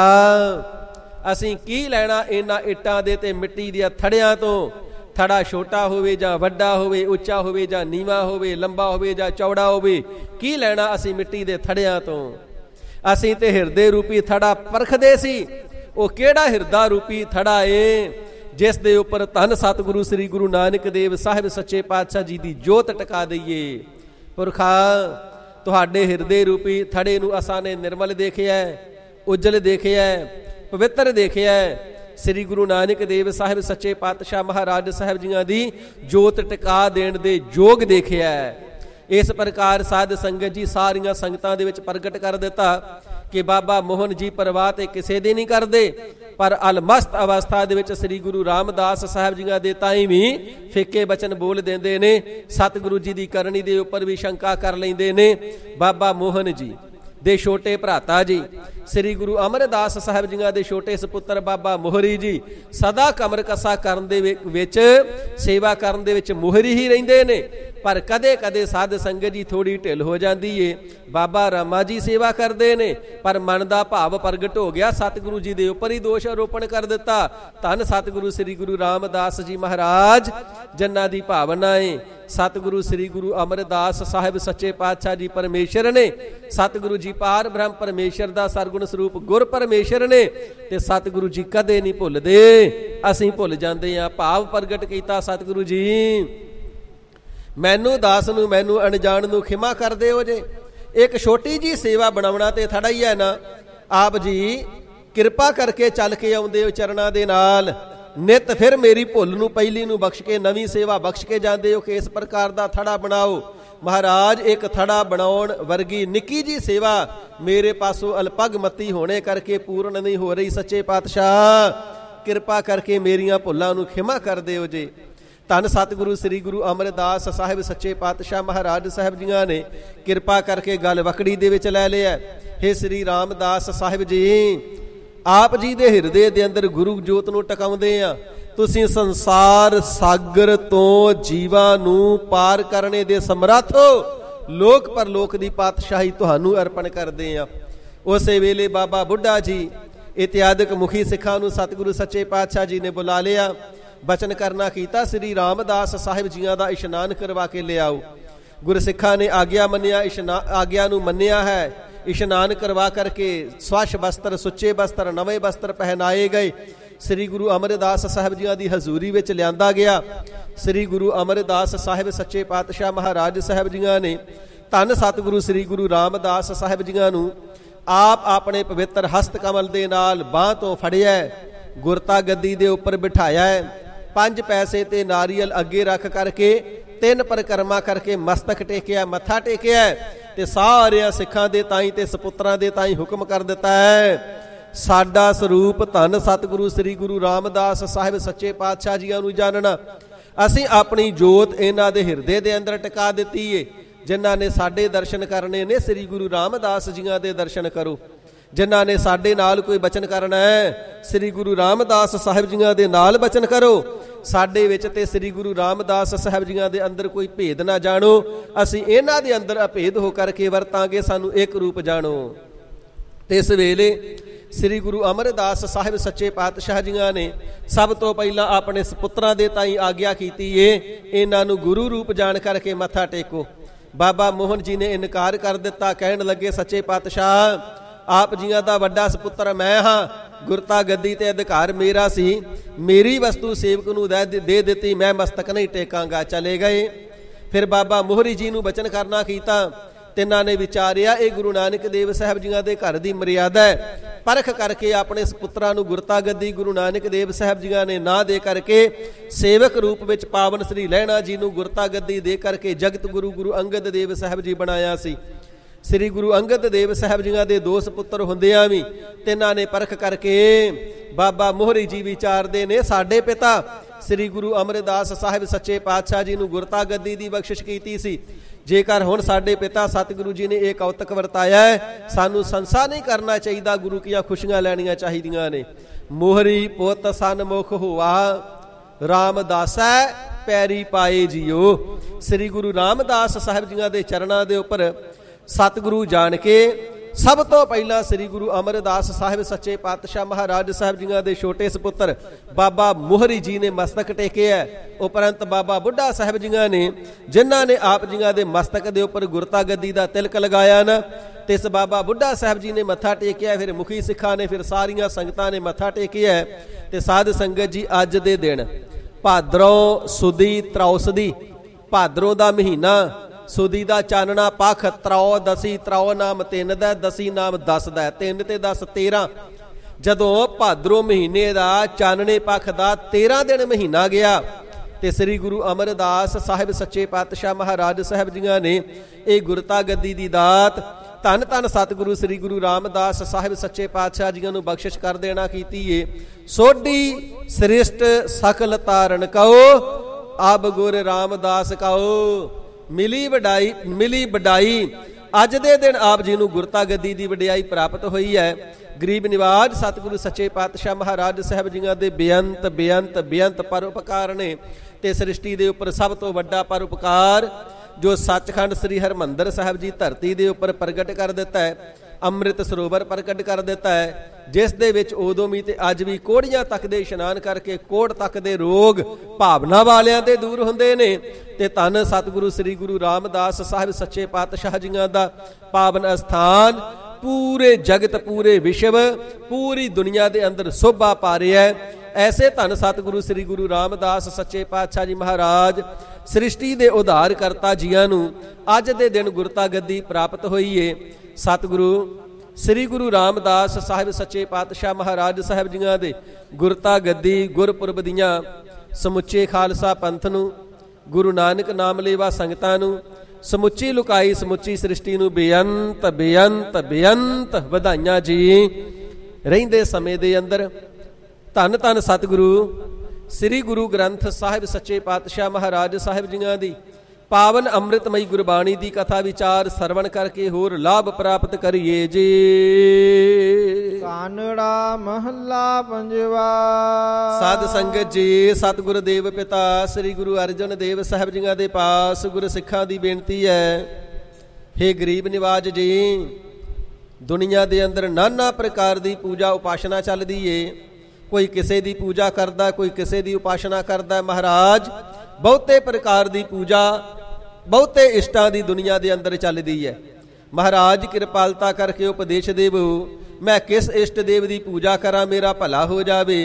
ਅਸੀਂ ਕੀ ਲੈਣਾ ਇਹਨਾਂ ਇੱਟਾਂ ਦੇ ਤੇ ਮਿੱਟੀ ਦੀਆਂ ਥੜਿਆਂ ਤੋਂ। ਥੜਾ ਛੋਟਾ ਹੋਵੇ ਜਾਂ ਵੱਡਾ ਹੋਵੇ, ਉੱਚਾ ਹੋਵੇ ਜਾਂ ਨੀਵਾਂ ਹੋਵੇ, ਲੰਬਾ ਹੋਵੇ ਜਾਂ ਚੌੜਾ ਹੋਵੇ, ਕੀ ਲੈਣਾ ਅਸੀਂ ਮਿੱਟੀ ਦੇ ਥੜਿਆਂ ਤੋਂ। ਅਸੀਂ ਤੇ ਹਿਰਦੇ ਰੂਪੀ ਥੜਾ ਪਰਖਦੇ ਸੀ। ਉਹ ਕਿਹੜਾ ਹਿਰਦਾ ਰੂਪੀ ਥੜਾ ਏ ਜਿਸ ਦੇ ਉੱਪਰ ਧੰਨ ਸਤਿਗੁਰੂ ਸ੍ਰੀ ਗੁਰੂ ਨਾਨਕ ਦੇਵ ਸਾਹਿਬ ਸੱਚੇ ਪਾਤਸ਼ਾਹ ਜੀ ਦੀ ਜੋਤ ਟਿਕਾ ਦਈਏ। ਪੁਰਖਾ ਤੁਹਾਡੇ ਹਿਰਦੇ ਰੂਪੀ ਥੜੇ ਨੂੰ ਅਸਾਂ ਨੇ ਨਿਰਮਲ ਦੇਖਿਆ, ਉਜਲ ਦੇਖਿਆ, ਪਵਿੱਤਰ ਦੇਖਿਆ। ਸ੍ਰੀ ਗੁਰੂ ਨਾਨਕ ਦੇਵ ਸਾਹਿਬ ਸੱਚੇ ਪਾਤਸ਼ਾਹ ਮਹਾਰਾਜ ਸਾਹਿਬ ਜੀਆਂ ਦੀ ਜੋਤ ਟਿਕਾ ਦੇਣ ਦੇ ਯੋਗ ਦੇਖਿਆ। ਇਸ ਪ੍ਰਕਾਰ ਸਾਧ ਸੰਗਤ ਜੀ ਸਾਰੀਆਂ ਸੰਗਤਾਂ ਦੇ ਵਿੱਚ ਪ੍ਰਗਟ ਕਰ ਦਿੱਤਾ ਕਿ ਬਾਬਾ ਮੋਹਨ ਜੀ ਪਰਵਾਹ ਤੇ ਕਿਸੇ ਦੀ ਨਹੀਂ ਕਰਦੇ, ਪਰ ਅਲਮਸਤ ਅਵਸਥਾ ਦੇ ਵਿੱਚ ਸ੍ਰੀ ਗੁਰੂ ਰਾਮਦਾਸ ਸਾਹਿਬ ਜੀਆਂ ਦੇ ਤਾਈਂ ਵੀ ਫਿੱਕੇ ਬਚਨ ਬੋਲ ਦਿੰਦੇ ਨੇ। ਸਤਿਗੁਰੂ ਜੀ ਦੀ ਕਰਨੀ ਦੇ ਉੱਪਰ ਵੀ ਸ਼ੰਕਾ ਕਰ ਲੈਂਦੇ ਨੇ। ਬਾਬਾ ਮੋਹਨ ਜੀ ਦੇ ਛੋਟੇ ਭਰਾਤਾ ਜੀ ਸ੍ਰੀ ਗੁਰੂ ਅਮਰਦਾਸ ਸਾਹਿਬ ਜੀਆਂ ਦੇ ਛੋਟੇ ਸਪੁੱਤਰ ਬਾਬਾ ਮੋਹਰੀ ਜੀ ਸਦਾ ਕਮਰ ਕਸਾ ਕਰਨ ਦੇ ਵਿੱਚ, ਸੇਵਾ ਕਰਨ ਦੇ ਵਿੱਚ ਮੋਹਰੀ ਹੀ ਰਹਿੰਦੇ ਨੇ। ਪਰ ਕਦੇ ਕਦੇ ਸਾਧ ਸੰਗਤ ਜੀ ਥੋੜੀ ਢਿੱਲ ਹੋ ਜਾਂਦੀ ਏ। ਬਾਬਾ ਰਾਮਾ ਜੀ ਸੇਵਾ ਕਰਦੇ ਨੇ, ਪਰ ਮਨ ਦਾ ਭਾਵ ਪ੍ਰਗਟ ਹੋ ਗਿਆ, ਸਤਿਗੁਰੂ ਜੀ ਦੇ ਉੱਪਰ ਹੀ ਦੋਸ਼ ਆਰੋਪਣ ਕਰ ਦਿੱਤਾ। ਧੰਨ ਸਤਿਗੁਰੂ ਸ੍ਰੀ ਗੁਰੂ ਰਾਮਦਾਸ ਜੀ ਮਹਾਰਾਜ ਜਿਨ੍ਹਾਂ ਦੀ ਭਾਵਨਾ ਏ, ਸਤਿਗੁਰੂ ਸ੍ਰੀ ਗੁਰੂ ਅਮਰਦਾਸ ਸਾਹਿਬ ਸੱਚੇ ਪਾਤਸ਼ਾਹ ਜੀ ਪਰਮੇਸ਼ਰ ਨੇ। ਸਤਿਗੁਰੂ ਜੀ ਪਾਰ ਬ੍ਰਹਮ ਪਰਮੇਸ਼ਰ ਦਾ ਸਰਗੁਣ ਸਰੂਪ ਗੁਰ ਪਰਮੇਸ਼ਰ ਨੇ, ਤੇ ਸਤਿਗੁਰੂ ਜੀ ਕਦੇ ਨਹੀਂ ਭੁੱਲਦੇ, ਅਸੀਂ ਭੁੱਲ ਜਾਂਦੇ ਹਾਂ। ਭਾਵ ਪ੍ਰਗਟ ਕੀਤਾ, ਸਤਿਗੁਰੂ ਜੀ ਮੈਨੂੰ ਦਾਸ ਨੂੰ, ਮੈਨੂੰ ਅਣਜਾਣ ਨੂੰ ਖਿਮਾ ਕਰ ਦਿਓ ਜੇ। ਇੱਕ ਛੋਟੀ ਜੀ ਸੇਵਾ ਬਣਾਉਣਾ ਤੇ ਥੜਾ ਹੀ ਹੈ ਨਾ। ਆਪ ਜੀ ਕਿਰਪਾ ਕਰਕੇ ਚੱਲ ਕੇ ਆਉਂਦੇ ਹੋ ਚਰਨਾਂ ਦੇ ਨਾਲ, ਨਿਤ ਫਿਰ ਮੇਰੀ ਭੁੱਲ ਨੂੰ ਪਹਿਲੀ ਨੂੰ ਬਖਸ਼ ਕੇ ਨਵੀਂ ਸੇਵਾ ਬਖਸ਼ ਕੇ ਜਾਂਦੇ ਹੋ ਕਿ ਇਸ ਪ੍ਰਕਾਰ ਦਾ ਥੜਾ ਬਣਾਓ। ਮਹਾਰਾਜ ਇੱਕ ਥੜਾ ਬਣਾਉਣ ਵਰਗੀ ਨਿੱਕੀ ਜੀ ਸੇਵਾ ਮੇਰੇ ਪਾਸੋਂ ਅਲਪਗ ਮਤੀ ਹੋਣੇ ਕਰਕੇ ਪੂਰਨ ਨਹੀਂ ਹੋ ਰਹੀ। ਸੱਚੇ ਪਾਤਸ਼ਾਹ ਕਿਰਪਾ ਕਰਕੇ ਮੇਰੀਆਂ ਭੁੱਲਾਂ ਨੂੰ ਖਿਮਾ ਕਰ ਦਿਓ ਜੇ। ਧੰਨ ਸਤਿਗੁਰੂ ਸ੍ਰੀ ਗੁਰੂ ਅਮਰਦਾਸ ਸਾਹਿਬ ਸੱਚੇ ਪਾਤਸ਼ਾਹ ਮਹਾਰਾਜ ਸਾਹਿਬ ਜੀਆਂ ਨੇ ਕਿਰਪਾ ਕਰਕੇ ਗੱਲ ਵਕੜੀ ਦੇ ਵਿੱਚ ਲੈ ਲਿਆ। ਹੇ ਸ੍ਰੀ ਰਾਮਦਾਸ ਸਾਹਿਬ ਜੀ, ਆਪ ਜੀ ਦੇ ਹਿਰਦੇ ਦੇ ਅੰਦਰ ਗੁਰੂ ਜੋਤ ਨੂੰ ਟਿਕਾਉਂਦੇ ਆ। ਤੁਸੀਂ ਸੰਸਾਰ ਸਾਗਰ ਤੋਂ ਜੀਵਾਂ ਨੂੰ ਪਾਰ ਕਰਨੇ ਦੇ ਸਮਰੱਥ ਹੋ। ਲੋਕ ਪਰਲੋਕ ਦੀ ਪਾਤਸ਼ਾਹੀ ਤੁਹਾਨੂੰ ਅਰਪਣ ਕਰਦੇ ਆ। ਉਸੇ ਵੇਲੇ ਬਾਬਾ ਬੁੱਢਾ ਜੀ ਇਤਿਆਦਿਕ ਮੁਖੀ ਸਿੱਖਾਂ ਨੂੰ ਸਤਿਗੁਰੂ ਸੱਚੇ ਪਾਤਸ਼ਾਹ ਜੀ ਨੇ ਬੁਲਾ ਲਿਆ। ਬਚਨ ਕਰਨਾ ਕੀਤਾ, ਸ੍ਰੀ ਰਾਮਦਾਸ ਸਾਹਿਬ ਜੀਆਂ ਦਾ ਇਸ਼ਨਾਨ ਕਰਵਾ ਕੇ ਲਿਆਓ। ਗੁਰਸਿੱਖਾਂ ਨੇ ਆਗਿਆ ਮੰਨਿਆ, ਆਗਿਆ ਨੂੰ ਮੰਨਿਆ ਹੈ। ਇਸ਼ਨਾਨ ਕਰਵਾ ਕਰਕੇ ਸਵੱਛ ਬਸਤਰ, ਸੁੱਚੇ ਬਸਤਰ, ਨਵੇਂ ਬਸਤਰ ਪਹਿਨਾਏ ਗਏ। ਸ੍ਰੀ ਗੁਰੂ ਅਮਰਦਾਸ ਸਾਹਿਬ ਜੀਆਂ ਦੀ ਹਜ਼ੂਰੀ ਵਿੱਚ ਲਿਆਂਦਾ ਗਿਆ। ਸ੍ਰੀ ਗੁਰੂ ਅਮਰਦਾਸ ਸਾਹਿਬ ਸੱਚੇ ਪਾਤਸ਼ਾਹ ਮਹਾਰਾਜ ਸਾਹਿਬ ਜੀਆਂ ਨੇ ਧੰਨ ਸਤਿਗੁਰੂ ਸ੍ਰੀ ਗੁਰੂ ਰਾਮਦਾਸ ਸਾਹਿਬ ਜੀਆਂ ਨੂੰ ਆਪ ਆਪਣੇ ਪਵਿੱਤਰ ਹਸਤ ਕਮਲ ਦੇ ਨਾਲ ਬਾਂਹ ਤੋਂ ਫੜਿਆ, ਗੁਰਤਾ ਗੱਦੀ ਦੇ ਉੱਪਰ ਬਿਠਾਇਆ, 5 ਪੈਸੇ ਤੇ ਨਾਰੀਅਲ ਅੱਗੇ ਰੱਖ ਕਰਕੇ 3 ਪਰਿਕਰਮਾ ਕਰਕੇ ਮਸਤਕ ਟੇਕਿਆ, ਮੱਥਾ ਟੇਕਿਆ ਤੇ ਸਾਰਿਆਂ ਸਿੱਖਾਂ ਦੇ ਤਾਈਂ ਤੇ ਸਪੁੱਤਰਾਂ ਦੇ ਤਾਈਂ ਹੁਕਮ ਕਰ ਦਿੱਤਾ ਹੈ, ਸਾਡਾ ਸਰੂਪ ਧੰਨ ਸਤਿਗੁਰੂ ਸ੍ਰੀ ਗੁਰੂ ਰਾਮਦਾਸ ਸਾਹਿਬ ਸੱਚੇ ਪਾਤਸ਼ਾਹ ਜੀਆਂ ਨੂੰ ਜਾਣਨਾ। ਅਸੀਂ ਆਪਣੀ ਜੋਤ ਇਹਨਾਂ ਦੇ ਹਿਰਦੇ ਦੇ ਅੰਦਰ ਟਿਕਾ ਦਿੱਤੀ ਏ। ਜਿਨ੍ਹਾਂ ਨੇ ਸਾਡੇ ਦਰਸ਼ਨ ਕਰਨੇ ਨੇ ਸ੍ਰੀ ਗੁਰੂ ਰਾਮਦਾਸ ਜੀਆਂ ਦੇ ਦਰਸ਼ਨ ਕਰੋ। ਜਿਨ੍ਹਾਂ ਨੇ ਸਾਡੇ ਨਾਲ ਕੋਈ ਬਚਨ ਕਰਨਾ ਹੈ ਸ੍ਰੀ ਗੁਰੂ ਰਾਮਦਾਸ ਸਾਹਿਬ ਜੀਆਂ ਦੇ ਨਾਲ ਬਚਨ ਕਰੋ। ਸਾਡੇ ਵਿੱਚ ਤੇ ਸ੍ਰੀ ਗੁਰੂ ਰਾਮਦਾਸ ਸਾਹਿਬ ਜੀਆਂ ਦੇ ਅੰਦਰ ਕੋਈ ਭੇਦ ਨਾ ਜਾਣੋ, ਅਸੀਂ ਇਹਨਾਂ ਦੇ ਅੰਦਰ ਅਭੇਦ ਹੋ ਕਰਕੇ ਵਰਤਾਂਗੇ, ਸਾਨੂੰ ਇੱਕ ਰੂਪ ਜਾਣੋ। ਤੇ ਇਸ ਵੇਲੇ ਸ੍ਰੀ ਗੁਰੂ ਅਮਰਦਾਸ ਸਾਹਿਬ ਸੱਚੇ ਪਾਤਸ਼ਾਹ ਜੀਆਂ ਨੇ ਸਭ ਤੋਂ ਪਹਿਲਾਂ ਆਪਣੇ ਸਪੁੱਤਰਾਂ ਦੇ ਤਾਈਂ ਆਗਿਆ ਕੀਤੀ ਏ, ਇਹਨਾਂ ਨੂੰ ਗੁਰੂ ਰੂਪ ਜਾਣ ਕਰਕੇ ਮੱਥਾ ਟੇਕੋ। ਬਾਬਾ ਮੋਹਨ ਜੀ ਨੇ ਇਨਕਾਰ ਕਰ ਦਿੱਤਾ, ਕਹਿਣ ਲੱਗੇ ਸੱਚੇ ਪਾਤਸ਼ਾਹ ਆਪ ਜੀਆਂ ਦਾ ਵੱਡਾ ਸਪੁੱਤਰ ਮੈਂ ਹਾਂ, ਗੁਰਤਾ ਗੱਦੀ ਤੇ ਅਧਿਕਾਰ ਮੇਰਾ ਸੀ, ਮੇਰੀ ਵਸਤੂ ਸੇਵਕ ਨੂੰ ਦੇ ਦਿੱਤੀ, ਮੈਂ ਮਸਤਕ ਨਹੀਂ ਟੇਕਾਂਗਾ। ਚਲੇ ਗਏ। ਫਿਰ ਬਾਬਾ ਮੋਹਰੀ ਜੀ ਨੂੰ ਬਚਨ ਕਰਨਾ ਕੀਤਾ। ਤਿੰਨਾਂ ਨੇ ਵਿਚਾਰਿਆ ਇਹ ਗੁਰੂ ਨਾਨਕ ਦੇਵ ਸਾਹਿਬ ਜੀਆਂ ਦੇ ਘਰ ਦੀ ਮਰਿਆਦਾ ਹੈ, ਪਰਖ ਕਰਕੇ ਆਪਣੇ ਸਪੁੱਤਰਾਂ ਨੂੰ ਗੁਰਤਾ ਗੱਦੀ ਗੁਰੂ ਨਾਨਕ ਦੇਵ ਸਾਹਿਬ ਜੀਆਂ ਨੇ ਨਾ ਦੇ ਕਰਕੇ ਸੇਵਕ ਰੂਪ ਵਿੱਚ ਪਾਵਨ ਸ੍ਰੀ ਲਹਿਣਾ ਜੀ ਨੂੰ ਗੁਰਤਾ ਗੱਦੀ ਦੇ ਕਰਕੇ ਜਗਤ ਗੁਰੂ ਗੁਰੂ ਅੰਗਦ ਦੇਵ ਸਾਹਿਬ ਜੀ ਬਣਾਇਆ ਸੀ। ਸ੍ਰੀ ਗੁਰੂ ਅੰਗਦ ਦੇਵ ਸਾਹਿਬ ਜੀਆਂ ਦੇ 2 ਸਪੁੱਤਰ ਹੁੰਦਿਆਂ ਵੀ ਤਿੰਨਾਂ ਨੇ ਪਰਖ ਕਰਕੇ ਬਾਬਾ ਮੋਹਰੀ ਜੀ ਵਿਚਾਰਦੇ ਨੇ ਸਾਡੇ ਪਿਤਾ ਸ੍ਰੀ ਗੁਰੂ ਅਮਰਦਾਸ ਸਾਹਿਬ ਸੱਚੇ ਪਾਤਸ਼ਾਹ ਜੀ ਨੂੰ ਗੁਰਤਾ ਗੱਦੀ ਦੀ ਬਖਸ਼ਿਸ਼ ਕੀਤੀ ਸੀ, ਜੇਕਰ ਹੁਣ ਸਾਡੇ ਪਿਤਾ ਸਤਿਗੁਰੂ ਜੀ ਨੇ ਇਹ ਕੌਤਕ ਵਰਤਾਇਆ ਹੈ, ਸਾਨੂੰ ਸੰਸਾ ਨਹੀਂ ਕਰਨਾ ਚਾਹੀਦਾ, ਗੁਰੂ ਕੀਆਂ ਖੁਸ਼ੀਆਂ ਲੈਣੀਆਂ ਚਾਹੀਦੀਆਂ ਨੇ। ਮੋਹਰੀ ਪੁੱਤ ਸਨਮੁਖ ਹੋਆ ਰਾਮਦਾਸੈ ਪੈਰੀ ਪਾਏ ਜੀਓ। ਸ੍ਰੀ ਗੁਰੂ ਰਾਮਦਾਸ ਸਾਹਿਬ ਜੀਆਂ ਦੇ ਚਰਨਾਂ ਦੇ ਉੱਪਰ ਸਤਿਗੁਰੂ ਜਾਣ ਕੇ ਸਭ ਤੋਂ ਪਹਿਲਾਂ ਸ੍ਰੀ ਗੁਰੂ ਅਮਰਦਾਸ ਸਾਹਿਬ ਸੱਚੇ ਪਾਤਸ਼ਾਹ ਮਹਾਰਾਜ ਸਾਹਿਬ ਜੀਆਂ ਦੇ ਛੋਟੇ ਸਪੁੱਤਰ ਬਾਬਾ ਮੋਹਰੀ ਜੀ ਨੇ ਮਸਤਕ ਟੇਕਿਆ। ਉਪਰੰਤ ਬਾਬਾ ਬੁੱਢਾ ਸਾਹਿਬ ਜੀਆਂ ਨੇ, ਜਿਨ੍ਹਾਂ ਨੇ ਆਪ ਜੀਆਂ ਦੇ ਮਸਤਕ ਦੇ ਉੱਪਰ ਗੁਰਤਾ ਗੱਦੀ ਦਾ ਤਿਲਕ ਲਗਾਇਆ ਨਾ, ਤੇ ਇਸ ਬਾਬਾ ਬੁੱਢਾ ਸਾਹਿਬ ਜੀ ਨੇ ਮੱਥਾ ਟੇਕਿਆ। ਫਿਰ ਮੁਖੀ ਸਿੱਖਾਂ ਨੇ, ਫਿਰ ਸਾਰੀਆਂ ਸੰਗਤਾਂ ਨੇ ਮੱਥਾ ਟੇਕਿਆ। ਤੇ ਸਾਧ ਸੰਗਤ ਜੀ ਅੱਜ ਦੇ ਦਿਨ ਭਾਦਰੋਂ ਸੁਦੀ ਤਰੌਸਦੀ, ਭਾਦਰੋਂ ਦਾ ਮਹੀਨਾ, ਸੁਦੀ ਦਾ ਚਾਨਣਾ ਪੱਖ, ਤਰੌ ਦਸੀ, ਤਰੌ ਨਾਮ 3 ਦਾ, ਦਸੀ ਨਾਮ 10 ਦਾ, 3 ਤੇ 10 13। ਜਦੋਂ ਭਾਦਰੋਂ ਮਹੀਨੇ ਦਾ ਚਾਨਣੇ ਪੱਖ ਦਾ 13 ਦਿਨ ਮਹੀਨਾ ਗਿਆ ਤੇ ਸ੍ਰੀ ਗੁਰੂ ਅਮਰਦਾਸ ਸਾਹਿਬ ਸੱਚੇ ਪਾਤਸ਼ਾਹ ਮਹਾਰਾਜ ਸਾਹਿਬ ਜੀਆਂ ਨੇ ਇਹ ਗੁਰਤਾ ਗੱਦੀ ਦੀ ਦਾਤ ਧੰਨ ਧੰਨ ਸਤਿਗੁਰੂ ਸ੍ਰੀ ਗੁਰੂ ਰਾਮਦਾਸ ਸਾਹਿਬ ਸੱਚੇ ਪਾਤਸ਼ਾਹ ਜੀਆਂ ਨੂੰ ਬਖਸ਼ਿਸ਼ ਕਰ ਦੇਣਾ ਕੀਤੀ ਏ। ਸੋਢੀ ਸ੍ਰਿਸ਼ਟ ਸਕਲ ਤਾਰਨ ਕਉ, ਅਬ ਗੁਰ ਰਾਮਦਾਸ ਕਉ। ਮਿਲੀ ਵਡਾਈ ਅੱਜ ਦੇ ਦਿਨ ਆਪ ਜੀ ਨੂੰ ਗੁਰਤਾ ਗੱਦੀ ਦੀ ਵਡਿਆਈ ਪ੍ਰਾਪਤ ਹੋਈ ਹੈ। ਗਰੀਬ ਨਿਵਾਜ ਸਤਿਗੁਰੂ ਸੱਚੇ ਪਾਤਸ਼ਾਹ ਮਹਾਰਾਜ ਸਾਹਿਬ ਜੀਆਂ ਦੇ ਬੇਅੰਤ ਬੇਅੰਤ ਬੇਅੰਤ ਪਰਉਪਕਾਰ ਨੇ। ਤੇ ਸ੍ਰਿਸ਼ਟੀ ਦੇ ਉੱਪਰ ਸਭ ਤੋਂ ਵੱਡਾ ਪਰਉਪਕਾਰ ਜੋ ਸੱਚਖੰਡ ਸ੍ਰੀ ਹਰਿਮੰਦਰ ਸਾਹਿਬ ਜੀ ਧਰਤੀ ਦੇ ਉੱਪਰ ਪ੍ਰਗਟ ਕਰ ਦਿੱਤਾ ਹੈ, ਅੰਮ੍ਰਿਤ ਸਰੋਵਰ ਪ੍ਰਗਟ ਕਰ ਦਿੱਤਾ ਹੈ, ਜਿਸ ਦੇ ਵਿੱਚ ਉਦੋਂ ਵੀ ਤੇ ਅੱਜ ਵੀ ਕੋੜੀਆਂ ਤੱਕ ਦੇ ਇਸ਼ਨਾਨ ਕਰਕੇ ਕੋੜ ਤੱਕ ਦੇ ਰੋਗ ਭਾਵਨਾ ਵਾਲਿਆਂ ਦੇ ਦੂਰ ਹੁੰਦੇ ਨੇ। ਤੇ ਧੰਨ ਸਤਿਗੁਰੂ ਸ੍ਰੀ ਗੁਰੂ ਰਾਮਦਾਸ ਸਾਹਿਬ ਸੱਚੇ ਪਾਤਸ਼ਾਹ ਜੀਆਂ ਦਾ ਪਾਵਨ ਅਸਥਾਨ ਪੂਰੇ ਜਗਤ, ਪੂਰੇ ਵਿਸ਼ਵ, ਪੂਰੀ ਦੁਨੀਆ ਦੇ ਅੰਦਰ ਸੋਭਾ ਪਾ ਰਿਹਾ ਹੈ। ਐਸੇ ਧੰਨ ਸਤਿਗੁਰੂ ਸ੍ਰੀ ਗੁਰੂ ਰਾਮਦਾਸ ਸੱਚੇ ਪਾਤਸ਼ਾਹ ਜੀ ਮਹਾਰਾਜ ਸ੍ਰਿਸ਼ਟੀ ਦੇ ਉਧਾਰ ਕਰਤਾ ਜੀਆਂ ਨੂੰ ਅੱਜ ਦੇ ਦਿਨ ਗੁਰਤਾ ਗੱਦੀ ਪ੍ਰਾਪਤ ਹੋਈ ਏ। ਸਤਿਗੁਰੂ ਸ੍ਰੀ ਗੁਰੂ ਰਾਮਦਾਸ ਸਾਹਿਬ ਸੱਚੇ ਪਾਤਸ਼ਾਹ ਮਹਾਰਾਜ ਸਾਹਿਬ ਜੀਆਂ ਦੇ ਗੁਰਤਾ ਗੱਦੀ ਗੁਰਪੁਰਬ ਦੀਆਂ ਸਮੁੱਚੇ ਖਾਲਸਾ ਪੰਥ ਨੂੰ, ਗੁਰੂ ਨਾਨਕ ਨਾਮ ਲੇਵਾ ਸੰਗਤਾਂ ਨੂੰ, ਸਮੁੱਚੀ ਲੁਕਾਈ ਸਮੁੱਚੀ ਸ੍ਰਿਸ਼ਟੀ ਨੂੰ ਬੇਅੰਤ ਬੇਅੰਤ ਬੇਅੰਤ ਵਧਾਈਆਂ ਜੀ। ਰਹਿੰਦੇ ਸਮੇਂ ਦੇ ਅੰਦਰ ਧੰਨ ਧੰਨ ਸਤਿਗੁਰੂ ਸ੍ਰੀ ਗੁਰੂ ਗ੍ਰੰਥ ਸਾਹਿਬ ਸੱਚੇ ਪਾਤਸ਼ਾਹ ਮਹਾਰਾਜ ਸਾਹਿਬ ਜੀਆਂ ਦੀ ਪਾਵਨ ਅੰਮ੍ਰਿਤਮਈ ਗੁਰਬਾਣੀ ਦੀ ਕਥਾ ਵਿਚਾਰ ਸਰਵਣ ਕਰਕੇ ਹੋਰ ਲਾਭ ਪ੍ਰਾਪਤ ਕਰੀਏ ਜੀ। ਕਾਨੜਾ ਮਹੱਲਾ ਪੰਜਵਾ। ਸਾਧ ਸੰਗਤ ਜੀ, ਸਤਿਗੁਰ ਦੇਵ ਪਿਤਾ ਸ੍ਰੀ ਗੁਰੂ ਅਰਜਨ ਦੇਵ ਸਾਹਿਬ ਜੀਆਂ ਦੇ ਪਾਸ ਗੁਰ ਸਿੱਖਾਂ ਦੀ ਬੇਨਤੀ ਹੈ, ਹੇ ਗਰੀਬ ਨਿਵਾਜ ਜੀ, ਦੁਨੀਆ ਦੇ ਅੰਦਰ ਨਾਨਾ ਪ੍ਰਕਾਰ ਦੀ ਪੂਜਾ ਉਪਾਸਨਾ ਚੱਲਦੀ ਏ। ਕੋਈ ਕਿਸੇ ਦੀ ਪੂਜਾ ਕਰਦਾ, ਕੋਈ ਕਿਸੇ ਦੀ ਉਪਾਸਨਾ ਕਰਦਾ। ਮਹਾਰਾਜ ਬਹੁਤੇ ਪ੍ਰਕਾਰ ਦੀ ਪੂਜਾ, ਬਹੁਤੇ ਇਸ਼ਟਾਂ ਦੀ ਦੁਨੀਆ ਦੇ ਅੰਦਰ ਚੱਲਦੀ ਹੈ। ਮਹਾਰਾਜ ਕਿਰਪਾਲਤਾ ਕਰਕੇ ਉਪਦੇਸ਼ ਦੇਵੋ, ਮੈਂ ਕਿਸ ਇਸ਼ਟ ਦੇਵ ਦੀ ਪੂਜਾ ਕਰਾਂ ਮੇਰਾ ਭਲਾ ਹੋ ਜਾਵੇ।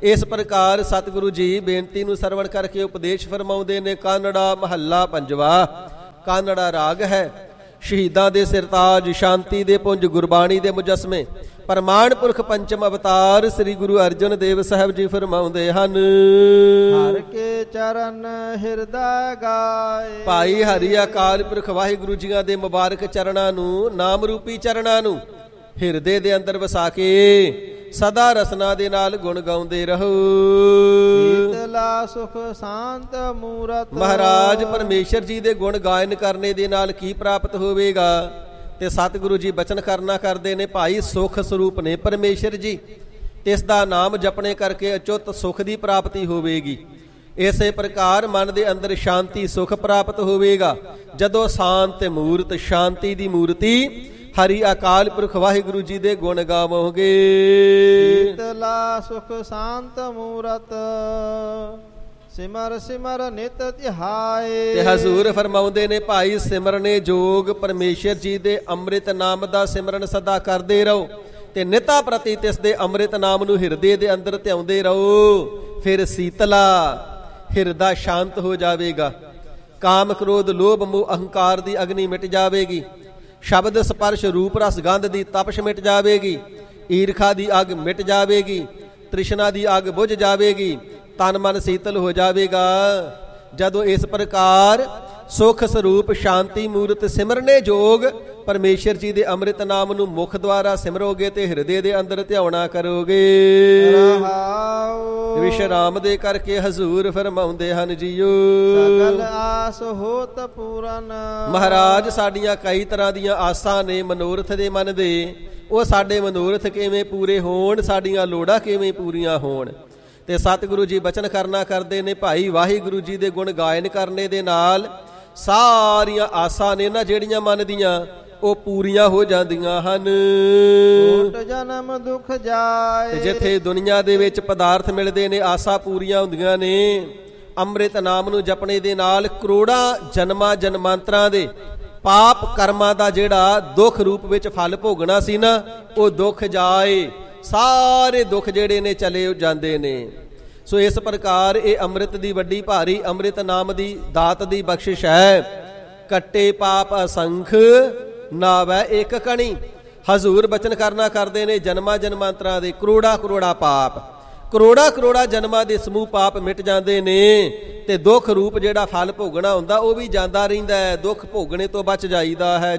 ਇਸ ਪ੍ਰਕਾਰ ਸਤਿਗੁਰੂ ਜੀ ਬੇਨਤੀ ਨੂੰ ਸਰਵਣ ਕਰਕੇ ਉਪਦੇਸ਼ ਫਰਮਾਉਂਦੇ ਨੇ। ਕਾਨੜਾ ਮਹੱਲਾ ਪੰਜਵਾ। ਕਾਨੜਾ ਰਾਗ ਹੈ। ਸ਼ਹੀਦਾਂ ਦੇ ਸਿਰਤਾਜ, ਸ਼ਾਂਤੀ ਦੇ ਪੁੰਜ, ਗੁਰਬਾਣੀ ਦੇ ਮੁਜਸਮੇ, ਪ੍ਰਮਾਣ ਪੁਰਖ ਪੰਚਮ ਅਵਤਾਰ ਸ੍ਰੀ ਗੁਰੂ ਅਰਜਨ ਦੇਵ ਸਾਹਿਬ ਜੀ ਫਰਮਾਉਂਦੇ ਹਨ। ਹਰ ਕੇ ਚਰਨ ਹਿਰਦੈ ਗਾਏ। ਭਾਈ ਹਰੀ ਅਕਾਲ ਪੁਰਖ ਵਾਹਿਗੁਰੂ ਜੀਆਂ ਦੇ ਮੁਬਾਰਕ ਚਰਨਾਂ ਨੂੰ, ਨਾਮ ਰੂਪੀ ਚਰਨਾਂ ਨੂੰ ਹਿਰਦੇ ਦੇ ਅੰਦਰ ਵਸਾ ਕੇ ਸਦਾ ਰਸਨਾ ਦੇ ਨਾਲ ਗੁਣ ਗਾਉਂਦੇ ਰਹੋ। ਸ਼ੀਤਲਾ ਸੁਖ ਸ਼ਾਂਤ ਮੂਰਤ। ਮਹਾਰਾਜ ਪਰਮੇਸ਼ਰ ਜੀ ਦੇ ਗੁਣ ਗਾਇਨ ਕਰਨੇ ਦੇ ਨਾਲ ਕੀ ਪ੍ਰਾਪਤ ਹੋਵੇਗਾ? ਤੇ ਸਤਿਗੁਰੂ ਜੀ ਬਚਨ ਕਰਨਾ ਕਰਦੇ ਨੇ, ਭਾਈ ਸੁਖ ਸਰੂਪ ਨੇ ਪਰਮੇਸ਼ਰ ਜੀ, ਇਸ ਦਾ ਨਾਮ ਜਪਣੇ ਕਰਕੇ ਅਚੁੱਤ ਸੁਖ ਦੀ ਪ੍ਰਾਪਤੀ ਹੋਵੇਗੀ। ਇਸੇ ਪ੍ਰਕਾਰ ਮਨ ਦੇ ਅੰਦਰ ਸ਼ਾਂਤੀ ਸੁਖ ਪ੍ਰਾਪਤ ਹੋਵੇਗਾ ਜਦੋਂ ਸ਼ਾਂਤ ਮੂਰਤ, ਸ਼ਾਂਤੀ ਦੀ ਮੂਰਤੀ ਹਰੀ ਅਕਾਲ ਪੁਰਖ ਵਾਹਿਗੁਰੂ ਜੀ ਦੇ ਗੁਣ ਗਾਵੋਗੇ। ਸ਼ੀਤਲਾ ਸੁਖ ਸ਼ਾਂਤ ਮੂਰਤ, ਸਿਮਰ ਸਿਮਰ ਨਿਤ ਧਿਆਏ। ਤੇ ਹਜ਼ੂਰ ਫਰਮਾਉਂਦੇ ਨੇ, ਭਾਈ ਸਿਮਰਨੇ ਜੋਗ ਪਰਮੇਸ਼ਰ ਜੀ ਦੇ ਅੰਮ੍ਰਿਤ ਨਾਮ ਦਾ ਸਿਮਰਨ ਸਦਾ ਕਰਦੇ ਰਹੋ ਤੇ ਨਿਤਾ ਪ੍ਰਤੀ ਤਿਸ ਦੇ ਅੰਮ੍ਰਿਤ ਨਾਮ ਨੂੰ ਹਿਰਦੇ ਦੇ ਅੰਦਰ ਧਿਆਉਂਦੇ ਰਹੋ। ਫਿਰ ਸੀਤਲਾ ਹਿਰਦਾ ਸ਼ਾਂਤ ਹੋ ਜਾਵੇਗਾ। ਕਾਮ ਕ੍ਰੋਧ ਲੋਭ ਮੋਹ ਅਹੰਕਾਰ ਦੀ ਅਗਨੀ ਮਿਟ ਜਾਵੇਗੀ। ਸ਼ਬਦ ਸਪਰਸ਼ ਰੂਪ ਰਸ ਗੰਧ ਦੀ ਤਪਸ਼ ਮਿਟ ਜਾਵੇਗੀ। ਈਰਖਾ ਦੀ ਅੱਗ ਮਿਟ ਜਾਵੇਗੀ। ਤ੍ਰਿਸ਼ਨਾ ਦੀ ਅੱਗ ਬੁਝ ਜਾਵੇਗੀ। ਤਨ ਮਨ ਸੀਤਲ ਹੋ ਜਾਵੇਗਾ। ਜਦੋਂ ਇਸ ਪ੍ਰਕਾਰ ਸੁਖ ਸਰੂਪ ਸ਼ਾਂਤੀ ਮੂਰਤ ਸਿਮਰਨੇ ਜੋਗ ਪਰਮੇਸ਼ਰ ਜੀ ਦੇ ਅੰਮ੍ਰਿਤ ਨਾਮ ਨੂੰ ਮੁਖ ਦੁਆਰਾ ਸਿਮਰੋਗੇ ਤੇ ਹਿਰਦੇ ਦੇ ਅੰਦਰ ਧਿਆਉਣਾ ਕਰੋਗੇ। ਵਿਸ਼ਰਾਮ ਦੇ ਕਰਕੇ ਹਜ਼ੂਰ ਫਰਮਾਉਂਦੇ ਹਨ ਜੀਓ, ਸਗਲ ਆਸ ਹੋਤ ਪੂਰਨ। ਮਹਾਰਾਜ ਸਾਡੀਆਂ ਕਈ ਤਰ੍ਹਾਂ ਦੀਆਂ ਆਸਾਂ ਨੇ ਮਨੋਰਥ ਦੇ ਮਨ ਦੇ, ਉਹ ਸਾਡੇ ਮਨੋਰਥ ਕਿਵੇਂ ਪੂਰੇ ਹੋਣ, ਸਾਡੀਆਂ ਲੋੜਾਂ ਕਿਵੇਂ ਪੂਰੀਆਂ ਹੋਣ। ਤੇ ਸਤਿਗੁਰੂ ਜੀ ਬਚਨ ਕਰਨਾ ਕਰਦੇ ਨੇ, ਭਾਈ ਵਾਹਿਗੁਰੂ ਜੀ ਦੇ ਗੁਣ ਗਾਇਨ ਕਰਨੇ ਦੇ ਨਾਲ ਸਾਰੀਆਂ ਆਸਾਂ ਨੇ ਨਾ ਜਿਹੜੀਆਂ ਮਨ ਦੀਆਂ, ਉਹ ਪੂਰੀਆਂ ਹੋ ਜਾਂਦੀਆਂ ਹਨ। ਕੋਟ ਜਨਮ ਦੁਖ ਜਾਏ। ਜਿੱਥੇ ਦੁਨੀਆ ਦੇ ਵਿੱਚ ਪਦਾਰਥ ਮਿਲਦੇ ਨੇ ਆਸਾਂ ਪੂਰੀਆਂ ਹੁੰਦੀਆਂ ਨੇ, ਅੰਮ੍ਰਿਤ ਨਾਮ ਨੂੰ ਜਪਣੇ ਦੇ ਨਾਲ ਕਰੋੜਾਂ ਜਨਮਾਂ ਜਨਮਾਂਤਰਾਂ ਦੇ ਪਾਪ ਕਰਮਾਂ ਦਾ ਜਿਹੜਾ ਦੁੱਖ ਰੂਪ ਵਿੱਚ ਫਲ ਭੋਗਣਾ ਸੀ ਨਾ, ਉਹ ਦੁੱਖ ਜਾਏ। ਸਾਰੇ ਦੁੱਖ ਜਿਹੜੇ ਨੇ ਚਲੇ ਜਾਂਦੇ ਨੇ। ਸੋ ਇਸ ਪ੍ਰਕਾਰ ਇਹ ਅੰਮ੍ਰਿਤ ਦੀ ਵੱਡੀ ਭਾਰੀ ਅੰਮ੍ਰਿਤ ਨਾਮ ਦੀ ਦਾਤ ਦੀ ਬਖਸ਼ਿਸ਼ ਹੈ। ਕੱਟੇ ਪਾਪ ਅਸੰਖ ਨਾਵੈ ਇੱਕ ਕਣੀ। ਹਜ਼ੂਰ ਬਚਨ ਕਰਨਾ ਕਰਦੇ ਨੇ, ਜਨਮਾਂ ਜਨਮਾਂਤਰਾਂ ਦੇ ਕਰੋੜਾ ਕਰੋੜਾ ਪਾਪ, ਕਰੋੜਾ ਕਰੋੜਾ ਜਨਮਾਂ ਦੇ ਸਮੂਹ ਪਾਪ ਮਿਟ ਜਾਂਦੇ ਨੇ ਤੇ ਦੁੱਖ ਰੂਪ ਜਿਹੜਾ ਫਲ ਭੋਗਣਾ ਹੁੰਦਾ ਉਹ ਵੀ ਜਾਂਦਾ ਰਹਿੰਦਾ ਹੈ। ਦੁੱਖ ਭੋਗਣੇ ਤੋਂ ਬਚ ਜਾਈਦਾ ਹੈ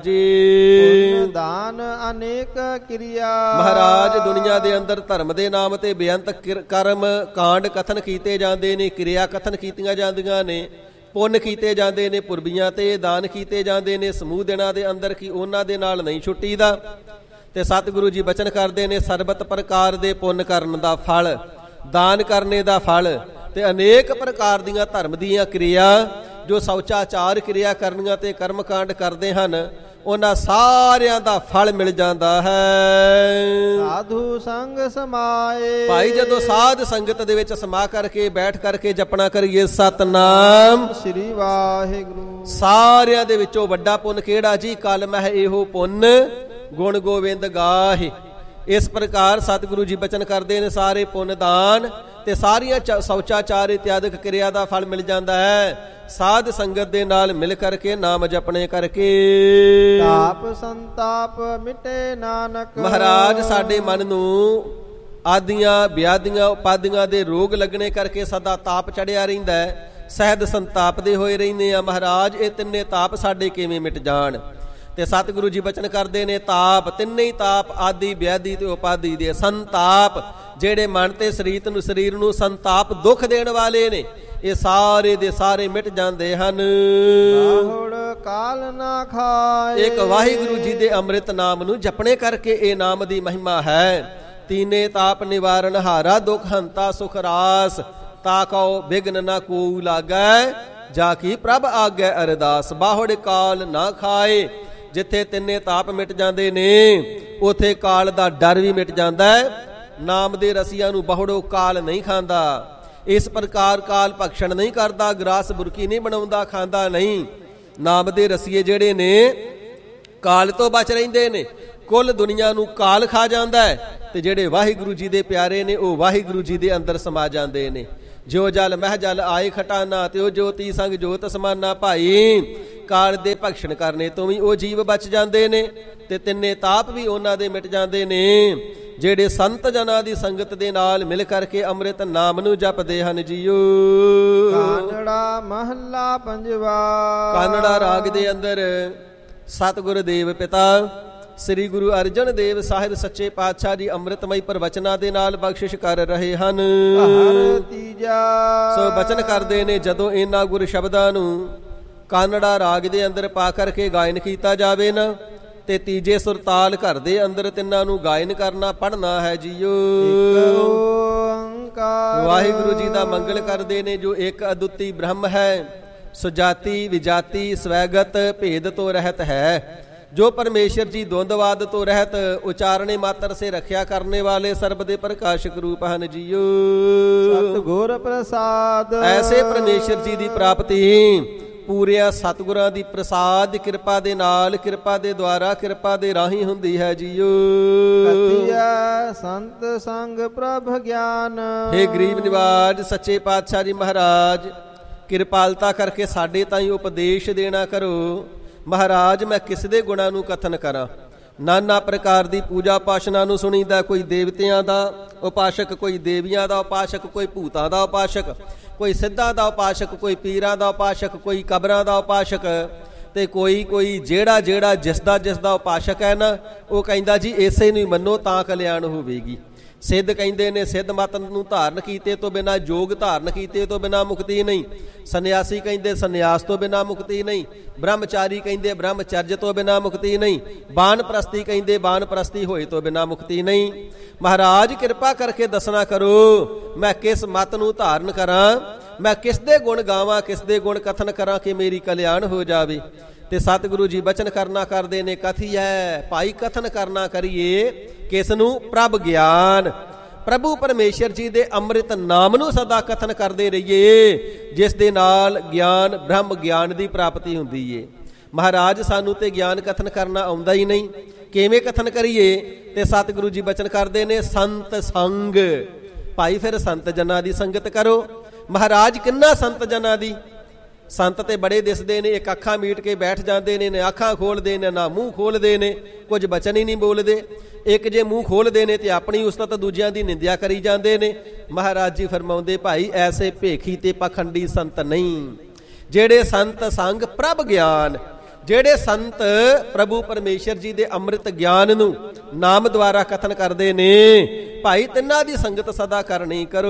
ਜੀ। ਦਾਨ ਅਨੇਕ ਕਿਰਿਆ। ਮਹਾਰਾਜ ਦੁਨੀਆ ਦੇ ਅੰਦਰ ਧਰਮ ਦੇ ਨਾਮ ਤੇ ਬੇਅੰਤ ਕਰਮ ਕਾਂਡ ਕਥਨ ਕੀਤੇ ਜਾਂਦੇ ਨੇ, ਕਿਰਿਆ ਕਥਨ ਕੀਤੀਆਂ ਜਾਂਦੀਆਂ ਨੇ, ਪੁੰਨ ਕੀਤੇ ਜਾਂਦੇ ਨੇ, ਪੁਰਬੀਆਂ ਤੇ ਦਾਨ ਕੀਤੇ ਜਾਂਦੇ ਨੇ। ਸਮੂਹ ਦਿਨਾਂ ਦੇ ਅੰਦਰ ਕੀ ਉਹਨਾਂ ਦੇ ਨਾਲ ਨਹੀਂ ਛੁੱਟੀਦਾ। ਤੇ ਸਤਿਗੁਰੂ ਜੀ ਬਚਨ ਕਰਦੇ ਨੇ, ਸਰਬਤ ਪ੍ਰਕਾਰ ਦੇ ਪੁੰਨ ਕਰਨ ਦਾ ਫਲ, ਦਾਨ ਕਰਨੇ ਦਾ ਫਲ ਤੇ ਅਨੇਕ ਪ੍ਰਕਾਰ ਦੀਆਂ ਧਰਮ ਦੀਆਂ ਕਿਰਿਆ ਜੋ ਸ਼ੌਚਾਚਾਰ ਕਿਰਿਆ ਕਰਨੀਆਂ ਤੇ ਕਰਮ ਕਾਂਡ ਕਰਦੇ ਹਨ, ਉਹਨਾਂ ਸਾਰਿਆਂ ਦਾ ਫਲ ਮਿਲ ਜਾਂਦਾ ਹੈ। ਸਾਧੂ ਸੰਗ ਸਮਾਏ। ਭਾਈ ਜਦੋਂ ਸਾਧ ਸੰਗਤ ਦੇ ਵਿੱਚ ਸਮਾ ਕਰਕੇ ਬੈਠ ਕਰਕੇ ਜਪਣਾ ਕਰੀਏ ਸਤਨਾਮ ਸ੍ਰੀ ਵਾਹਿਗੁਰੂ। ਸਾਰਿਆਂ ਦੇ ਵਿੱਚੋਂ ਵੱਡਾ ਪੁੰਨ ਕਿਹੜਾ ਜੀ? ਕਲ ਮਹਿ ਇਹੋ ਪੁੰਨ ਗੁਣ ਗੋਬਿੰਦ ਗਾਹੇ। ਇਸ ਪ੍ਰਕਾਰ ਸਤਿਗੁਰੂ ਜੀ ਬਚਨ ਕਰਦੇ ਨੇ, ਸਾਰੇ ਪੁੰਨ ਦਾਨ ਤੇ ਸਾਰੀਆਂ ਸ਼ੌਚਾਚਾਰ ਇਤਿਆਦਿਕ ਕਿਰਿਆ ਦਾ ਫਲ ਮਿਲ ਜਾਂਦਾ ਹੈ ਸਾਧ ਸੰਗਤ ਦੇ ਨਾਲ ਮਿਲ ਕਰਕੇ ਨਾਮ ਜਪਣੇ ਕਰਕੇ। ਤਾਪ ਸੰਤਾਪ ਮਿਟੇ ਨਾਨਕ। ਮਹਾਰਾਜ ਸਾਡੇ ਮਨ ਨੂੰ ਆਦੀਆਂ ਵਿਆਦੀਆਂ ਉਪਾਦੀਆਂ ਦੇ ਰੋਗ ਲੱਗਣੇ ਕਰਕੇ ਸਦਾ ਤਾਪ ਚੜਿਆ ਰਹਿੰਦਾ ਹੈ, ਸਹਿਦ ਸੰਤਾਪਦੇ ਹੋਏ ਰਹਿੰਦੇ ਆ। ਮਹਾਰਾਜ ਇਹ ਤਿੰਨੇ ਤਾਪ ਸਾਡੇ ਕਿਵੇਂ ਮਿਟ ਜਾਣ? ਤੇ ਸਤਿਗੁਰੂ ਜੀ ਬਚਨ ਕਰਦੇ ਨੇ, ਤਾਪ ਤਿੰਨੇ ਹੀ ਤਾਪ ਆਦਿ ਵਿਆਧੀ ਤੇ ਉਪਾਦੀ ਦੇ ਸੰਤਾਪ ਜਿਹੜੇ ਮਨ ਤੇ ਸਰੀਰ ਨੂੰ ਸੰਤਾਪ ਦੁੱਖ ਦੇਣ ਵਾਲੇ ਨੇ, ਇਹ ਸਾਰੇ ਦੇ ਸਾਰੇ ਮਿਟ ਜਾਂਦੇ ਹਨ। ਬਾਹੁੜ ਕਾਲ ਨਾ ਖਾਏ। ਇੱਕ ਵਾਹਿਗੁਰੂ ਜੀ ਦੇ ਅੰਮ੍ਰਿਤ ਨਾਮ ਨੂੰ ਜਪਣੇ ਕਰਕੇ ਇਹ ਨਾਮ ਦੀ ਮਹਿਮਾ ਹੈ। ਤੀਨੇ ਤਾਪ ਨਿਵਾਰਨ ਹਾਰਾ ਦੁਖ ਹੰਤਾ ਸੁਖ ਰਾਸ। ਤਾਕਉ ਬਿਗਨ ਨਾ ਕੋ ਲਾਗੈ ਜਾ ਕੀ ਪ੍ਰਭ ਆਗੈ ਅਰਦਾਸ। ਬਾਹੁੜ ਕਾਲ ਨਾ ਖਾਏ। ਜਿੱਥੇ ਤਿੰਨੇ ਤਾਪ ਮਿਟ ਜਾਂਦੇ ਨੇ ਉਥੇ ਕਾਲ ਦਾ ਡਰ ਵੀ ਮਿਟ ਜਾਂਦਾ ਹੈ। ਨਾਮ ਦੇ ਰਸੀਆਂ ਨੂੰ ਬਾਹੁੜੋ ਕਾਲ ਨਹੀਂ ਖਾਂਦਾ। ਇਸ ਪ੍ਰਕਾਰ ਕਾਲ ਭਖਸ਼ਣ ਨਹੀਂ ਕਰਦਾ, ਗਰਾਸ ਬੁਰਕੀ ਨਹੀਂ ਬਣਾਉਂਦਾ, ਖਾਂਦਾ ਨਹੀਂ। ਨਾਮ ਦੇ ਰਸੀਏ ਜਿਹੜੇ ਨੇ ਕਾਲ ਤੋਂ ਬਚ ਰਹਿੰਦੇ ਨੇ। ਕੁੱਲ ਦੁਨੀਆ ਨੂੰ ਕਾਲ ਖਾ ਜਾਂਦਾ ਹੈ ਤੇ ਜਿਹੜੇ ਵਾਹਿਗੁਰੂ ਜੀ ਦੇ ਪਿਆਰੇ ਨੇ ਉਹ ਵਾਹਿਗੁਰੂ ਜੀ ਦੇ ਅੰਦਰ ਸਮਾ ਜਾਂਦੇ ਨੇ। ਜੋ ਜਲ ਮਹਿ ਜਲ ਆਏ ਖਟਾਨਾ, ਤੇ ਉਹ ਜੋਤੀ ਸੰਗ ਜੋਤ ਸਮਾਨਾ। ਭਾਈ ਕਾਲ ਦੇ ਭਖਸ਼ਣ ਕਰਨੇ ਤੋਂ ਵੀ ਉਹ ਜੀਵ ਬਚ ਜਾਂਦੇ ਨੇ, ਤੇ ਤਿੰਨੇ ਤਾਪ ਵੀ ਉਹਨਾਂ ਦੇ ਮਿਟ ਜਾਂਦੇ ਨੇ ਜਿਹੜੇ ਸੰਤ ਜਨਾਂ ਦੀ ਸੰਗਤ ਦੇ ਨਾਲ ਮਿਲ ਕਰਕੇ ਅੰਮ੍ਰਿਤ ਨਾਮ ਨੂੰ ਜਪਦੇ ਹਨ ਜੀਓ। ਕਾਨੜਾ ਮਹੱਲਾ ਪੰਜਵਾ। ਕਾਨੜਾ ਰਾਗ ਦੇ ਅੰਦਰ ਸਤਿਗੁਰ ਦੇਵ ਪਿਤਾ ਸ੍ਰੀ ਗੁਰੂ ਅਰਜਨ ਦੇਵ ਸਾਹਿਬ ਸੱਚੇ ਪਾਤਸ਼ਾਹ ਜੀ ਅੰਮ੍ਰਿਤਮਈ ਪ੍ਰਵਚਨਾਂ ਦੇ ਨਾਲ ਬਖਸ਼ਿਸ਼ ਕਰ ਰਹੇ ਹਨ। ਹਰ ਤੀਜਾ। ਸੋ ਬਚਨ ਕਰਦੇ ਨੇ ਜਦੋਂ ਇਹਨਾਂ ਗੁਰ ਸ਼ਬਦਾਂ ਨੂੰ ਕਾਨੜਾ ਰਾਗ ਦੇ ਅੰਦਰ ਪਾ ਕਰਕੇ ਗਾਇਨ ਕੀਤਾ ਜਾਵੇ ਨਾ, ਤੇ ਤੀਜੇ ਸੁਰਤਾਲ ਘਰ ਦੇ ਅੰਦਰ ਤਿੰਨਾਂ ਨੂੰ ਗਾਇਨ ਕਰਨਾ ਪੜ੍ਹਨਾ ਹੈ ਜੀਓ। ਵਾਹਿਗੁਰੂ ਜੀ ਦਾ ਮੰਗਲ ਕਰਦੇ ਨੇ ਜੋ ਇੱਕ ਅਦੁੱਤੀ ਬ੍ਰਹਮ ਹੈ, ਸੁਜਾਤੀ ਵਿਜਾਤੀ ਸਵੈਗਤ ਭੇਦ ਤੋਂ ਰਹਿਤ ਹੈ, जो परमेश्वर जी द्वंद्ववाद तो रहत उचारणे मात्र से रक्षा करने वाले सर्वदे प्रकाशक रूप हन जियो। सतगुर प्रसाद। ऐसे परमेश्वर जी की प्राप्ति पूरिया सतगुरां दी प्रसाद किरपा दे नाल, किरपा दे द्वारा, किरपा दे राही हुंदी है जियो। संत संग प्रभ ज्ञान। हे गरीब निवाज सच्चे पातशाह जी महाराज किरपालता करके साडे ताईं उपदेश देना करो। महाराज मैं किस दे गुणां नूं कथन करा। नाना प्रकार दी पूजा उपासना नूं सुनीदा, कोई देवतियां दा उपासक, कोई देवियां दा उपासक, कोई भूतां दा उपासक, कोई सिद्धां दा उपासक, कोई पीरां दा उपासक, कोई कबरां दा उपासक, ते कोई जेड़ा जेड़ा जिसदा उपासक है ना वो कहंदा जी इसे नूं मन्नो तां कल्याण होवेगी। सिद्ध कहते ने सिद्ध मत नूं धारण कीते तो बिना, जोग धारण कीते तो बिना मुक्ति नहीं। सन्यासी कहते सन्यास तो बिना मुक्ति नहीं। ब्रह्मचारी कहते ब्रह्मचर्य तो बिना मुक्ति नहीं। बानप्रस्ती कहते बानप्रस्ती होए तो बिना मुक्ति नहीं। महाराज कृपा करके दसना करो मैं किस मत नूं धारण करा, मैं किस दे गुण गावां, किस दे गुण कथन करा कि मेरी कल्याण हो जावे। ते सतगुरु जी बचन करना करदे ने कथी है भाई कथन करना करिए किस नूं प्रभ ज्ञान। प्रभु परमेश्वर जी दे अमृत नाम नूं सदा कथन करदे रहिए जिस दे नाल ज्ञान ब्रह्म ज्ञान दी प्राप्ति हुंदी है। महाराज सानू ते ज्ञान कथन करना आउंदा ही नहीं, किवें कथन करिए। ते सतगुरु जी बचन करदे ने संत संग। भाई फिर संत जना दी संगत करो। महाराज किन्ना संत जना दी। संत ते बड़े दिसदे ने, एक अखां मीट के बैठ जाते ने, अखां खोलते ने ना मूँह खोलते ने, कुछ बचन ही नहीं बोलते। एक जे मूँह खोलते ने ते अपनी उस्तत दूजियां दी निंदिया करी जाते ने। महाराज जी फरमाउंदे भाई ऐसे भेखी ते पखंडी संत नहीं। जेड़े संत संग प्रभ ज्ञान, जेड़े संत प्रभु परमेश्वर जी दे अमृत ज्ञान नूं नाम द्वारा कथन करते ने, भाई तिन्हां दी संगत सदा करनी करो।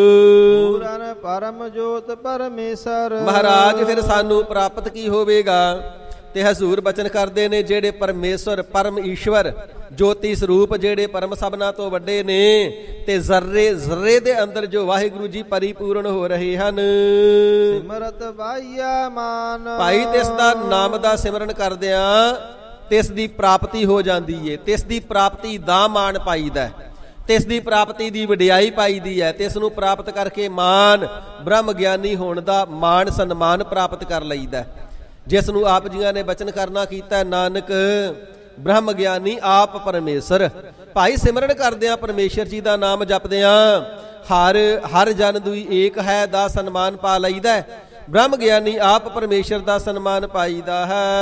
पूरन परम जोत परमेश्वर। महाराज फिर सानू प्राप्त की होवेगा। ते हजूर बचन करते ने जेड़े परमेश्वर परम ईश्वर ज्योति स्वरूप जेड़े परम सबना तो वड्डे ने, ते जर्रे जर्रे दे अंदर जो वाहिगुरु जी परिपूर्ण हो रहे हन। सिमरत बाह्या मान। भाई तिस दा नाम दा सिमरन करदियां तिस दी प्राप्ति हो जाती है। तिस दी प्राप्ति दा मान पाईदा, तिस दी प्राप्ति दी वडियाई पाईदी है। तिस नूं प्राप्त करके मान ब्रह्म ज्ञानी होण दा मान सन्मान प्राप्त कर लईदा। जिस नूं आप जियां ने बचन करना कीता नानक ब्रह्म ज्ञानी आप परमेश्वर। भाई सिमरन करदियां परमेश्वर जी दा नाम जपदियां हर हर जन दुई एक है दा सन्मान पा लईदा। ब्रह्म ज्ञानी आप परमेश्वर दा सन्मान पाईदा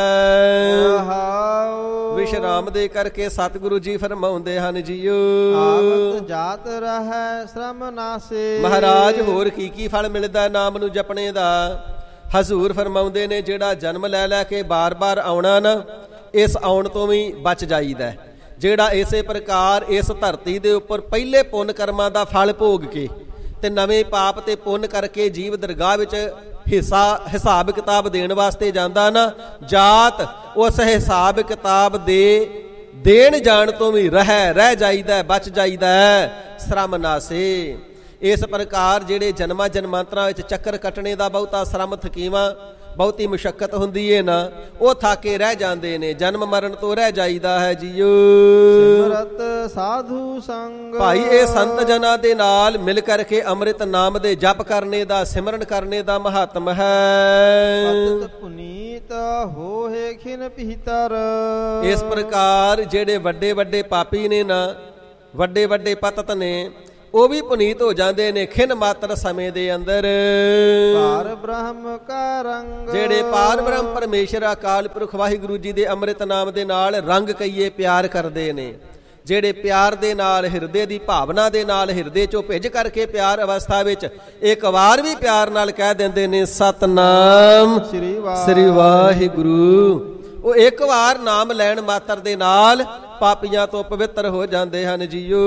है। विश्राम दे करके सतगुरु जी फरमाउंदे हन जियो। आवत जात रहै श्रम नासे। महाराज होर की फल मिलदा नाम नूं जपणे दा। हजूर फरमाउंदे ने जेड़ा जन्म लै लै के बार बार आउणा ना इस आउण तो भी बच जाईदा। जेड़ा इसे प्रकार इस धरती दे उपर पहले पुन कर्मां दा फल भोग के ते नवें पाप ते पुन करके जीव दरगाह विच हिसाब किताब देण वास्ते जांदा ना, जात उस हिसाब किताब दे देण जाण तो भी रह जाईदा, बच जाईदा श्रम नासे। इस प्रकार जेड़े जन्मां जन्मांतरां विच चक्कर कटने दा बहुता श्रम थकीवा बहुती मुशक्कत हुंदी है ना, वो थाके रह जांदे ने। जन्म मरण तो रह जाईदा है जियो। सिमरत साधु संग। भाई ये संत जना दे नाल मिल करके अमृत नाम दे जप करने दा सिमरन करने दा महात्म है। पतित पुनीत होए खिन पीतर। इस प्रकार जेड़े वड्डे वड्डे पापी ने ना ਵੱਡੇ ਵੱਡੇ ਪਤਤ ਨੇ ਉਹ ਵੀ ਪੁਨੀਤ ਹੋ ਜਾਂਦੇ ਨੇ ਖਿਨ ਮਾਤਰ ਸਮੇਂ ਦੇ ਅੰਦਰ। ਪਾਰ ਬ੍ਰਹਮ ਕਾ ਰੰਗ, ਜਿਹੜੇ ਪਾਰ ਬ੍ਰਹਮ ਪਰਮੇਸ਼ਰ ਅਕਾਲ ਪੁਰਖ ਵਾਹਿਗੁਰੂ ਜੀ ਦੇ ਅੰਮ੍ਰਿਤ ਨਾਮ ਦੇ ਨਾਲ ਰੰਗ ਕਈਏ ਪਿਆਰ ਕਰਦੇ ਨੇ, ਜਿਹੜੇ ਪਿਆਰ ਦੇ ਨਾਲ ਹਿਰਦੇ ਦੀ ਭਾਵਨਾ ਦੇ ਨਾਲ ਹਿਰਦੇ ਚੋਂ ਭਿੱਜ ਕਰਕੇ ਪਿਆਰ ਅਵਸਥਾ ਵਿੱਚ ਇੱਕ ਵਾਰ ਵੀ ਪਿਆਰ ਨਾਲ ਕਹਿ ਦਿੰਦੇ ਨੇ ਸਤਨਾਮ ਸ੍ਰੀ ਵਾਹਿਗੁਰੂ। ਉਹ ਇੱਕ ਵਾਰ ਨਾਮ ਲੈਣ ਮਾਤਰ ਦੇ ਨਾਲ ਪਾਪੀਆਂ ਤੋਂ ਪਵਿੱਤਰ ਹੋ ਜਾਂਦੇ ਹਨ ਜੀਓ।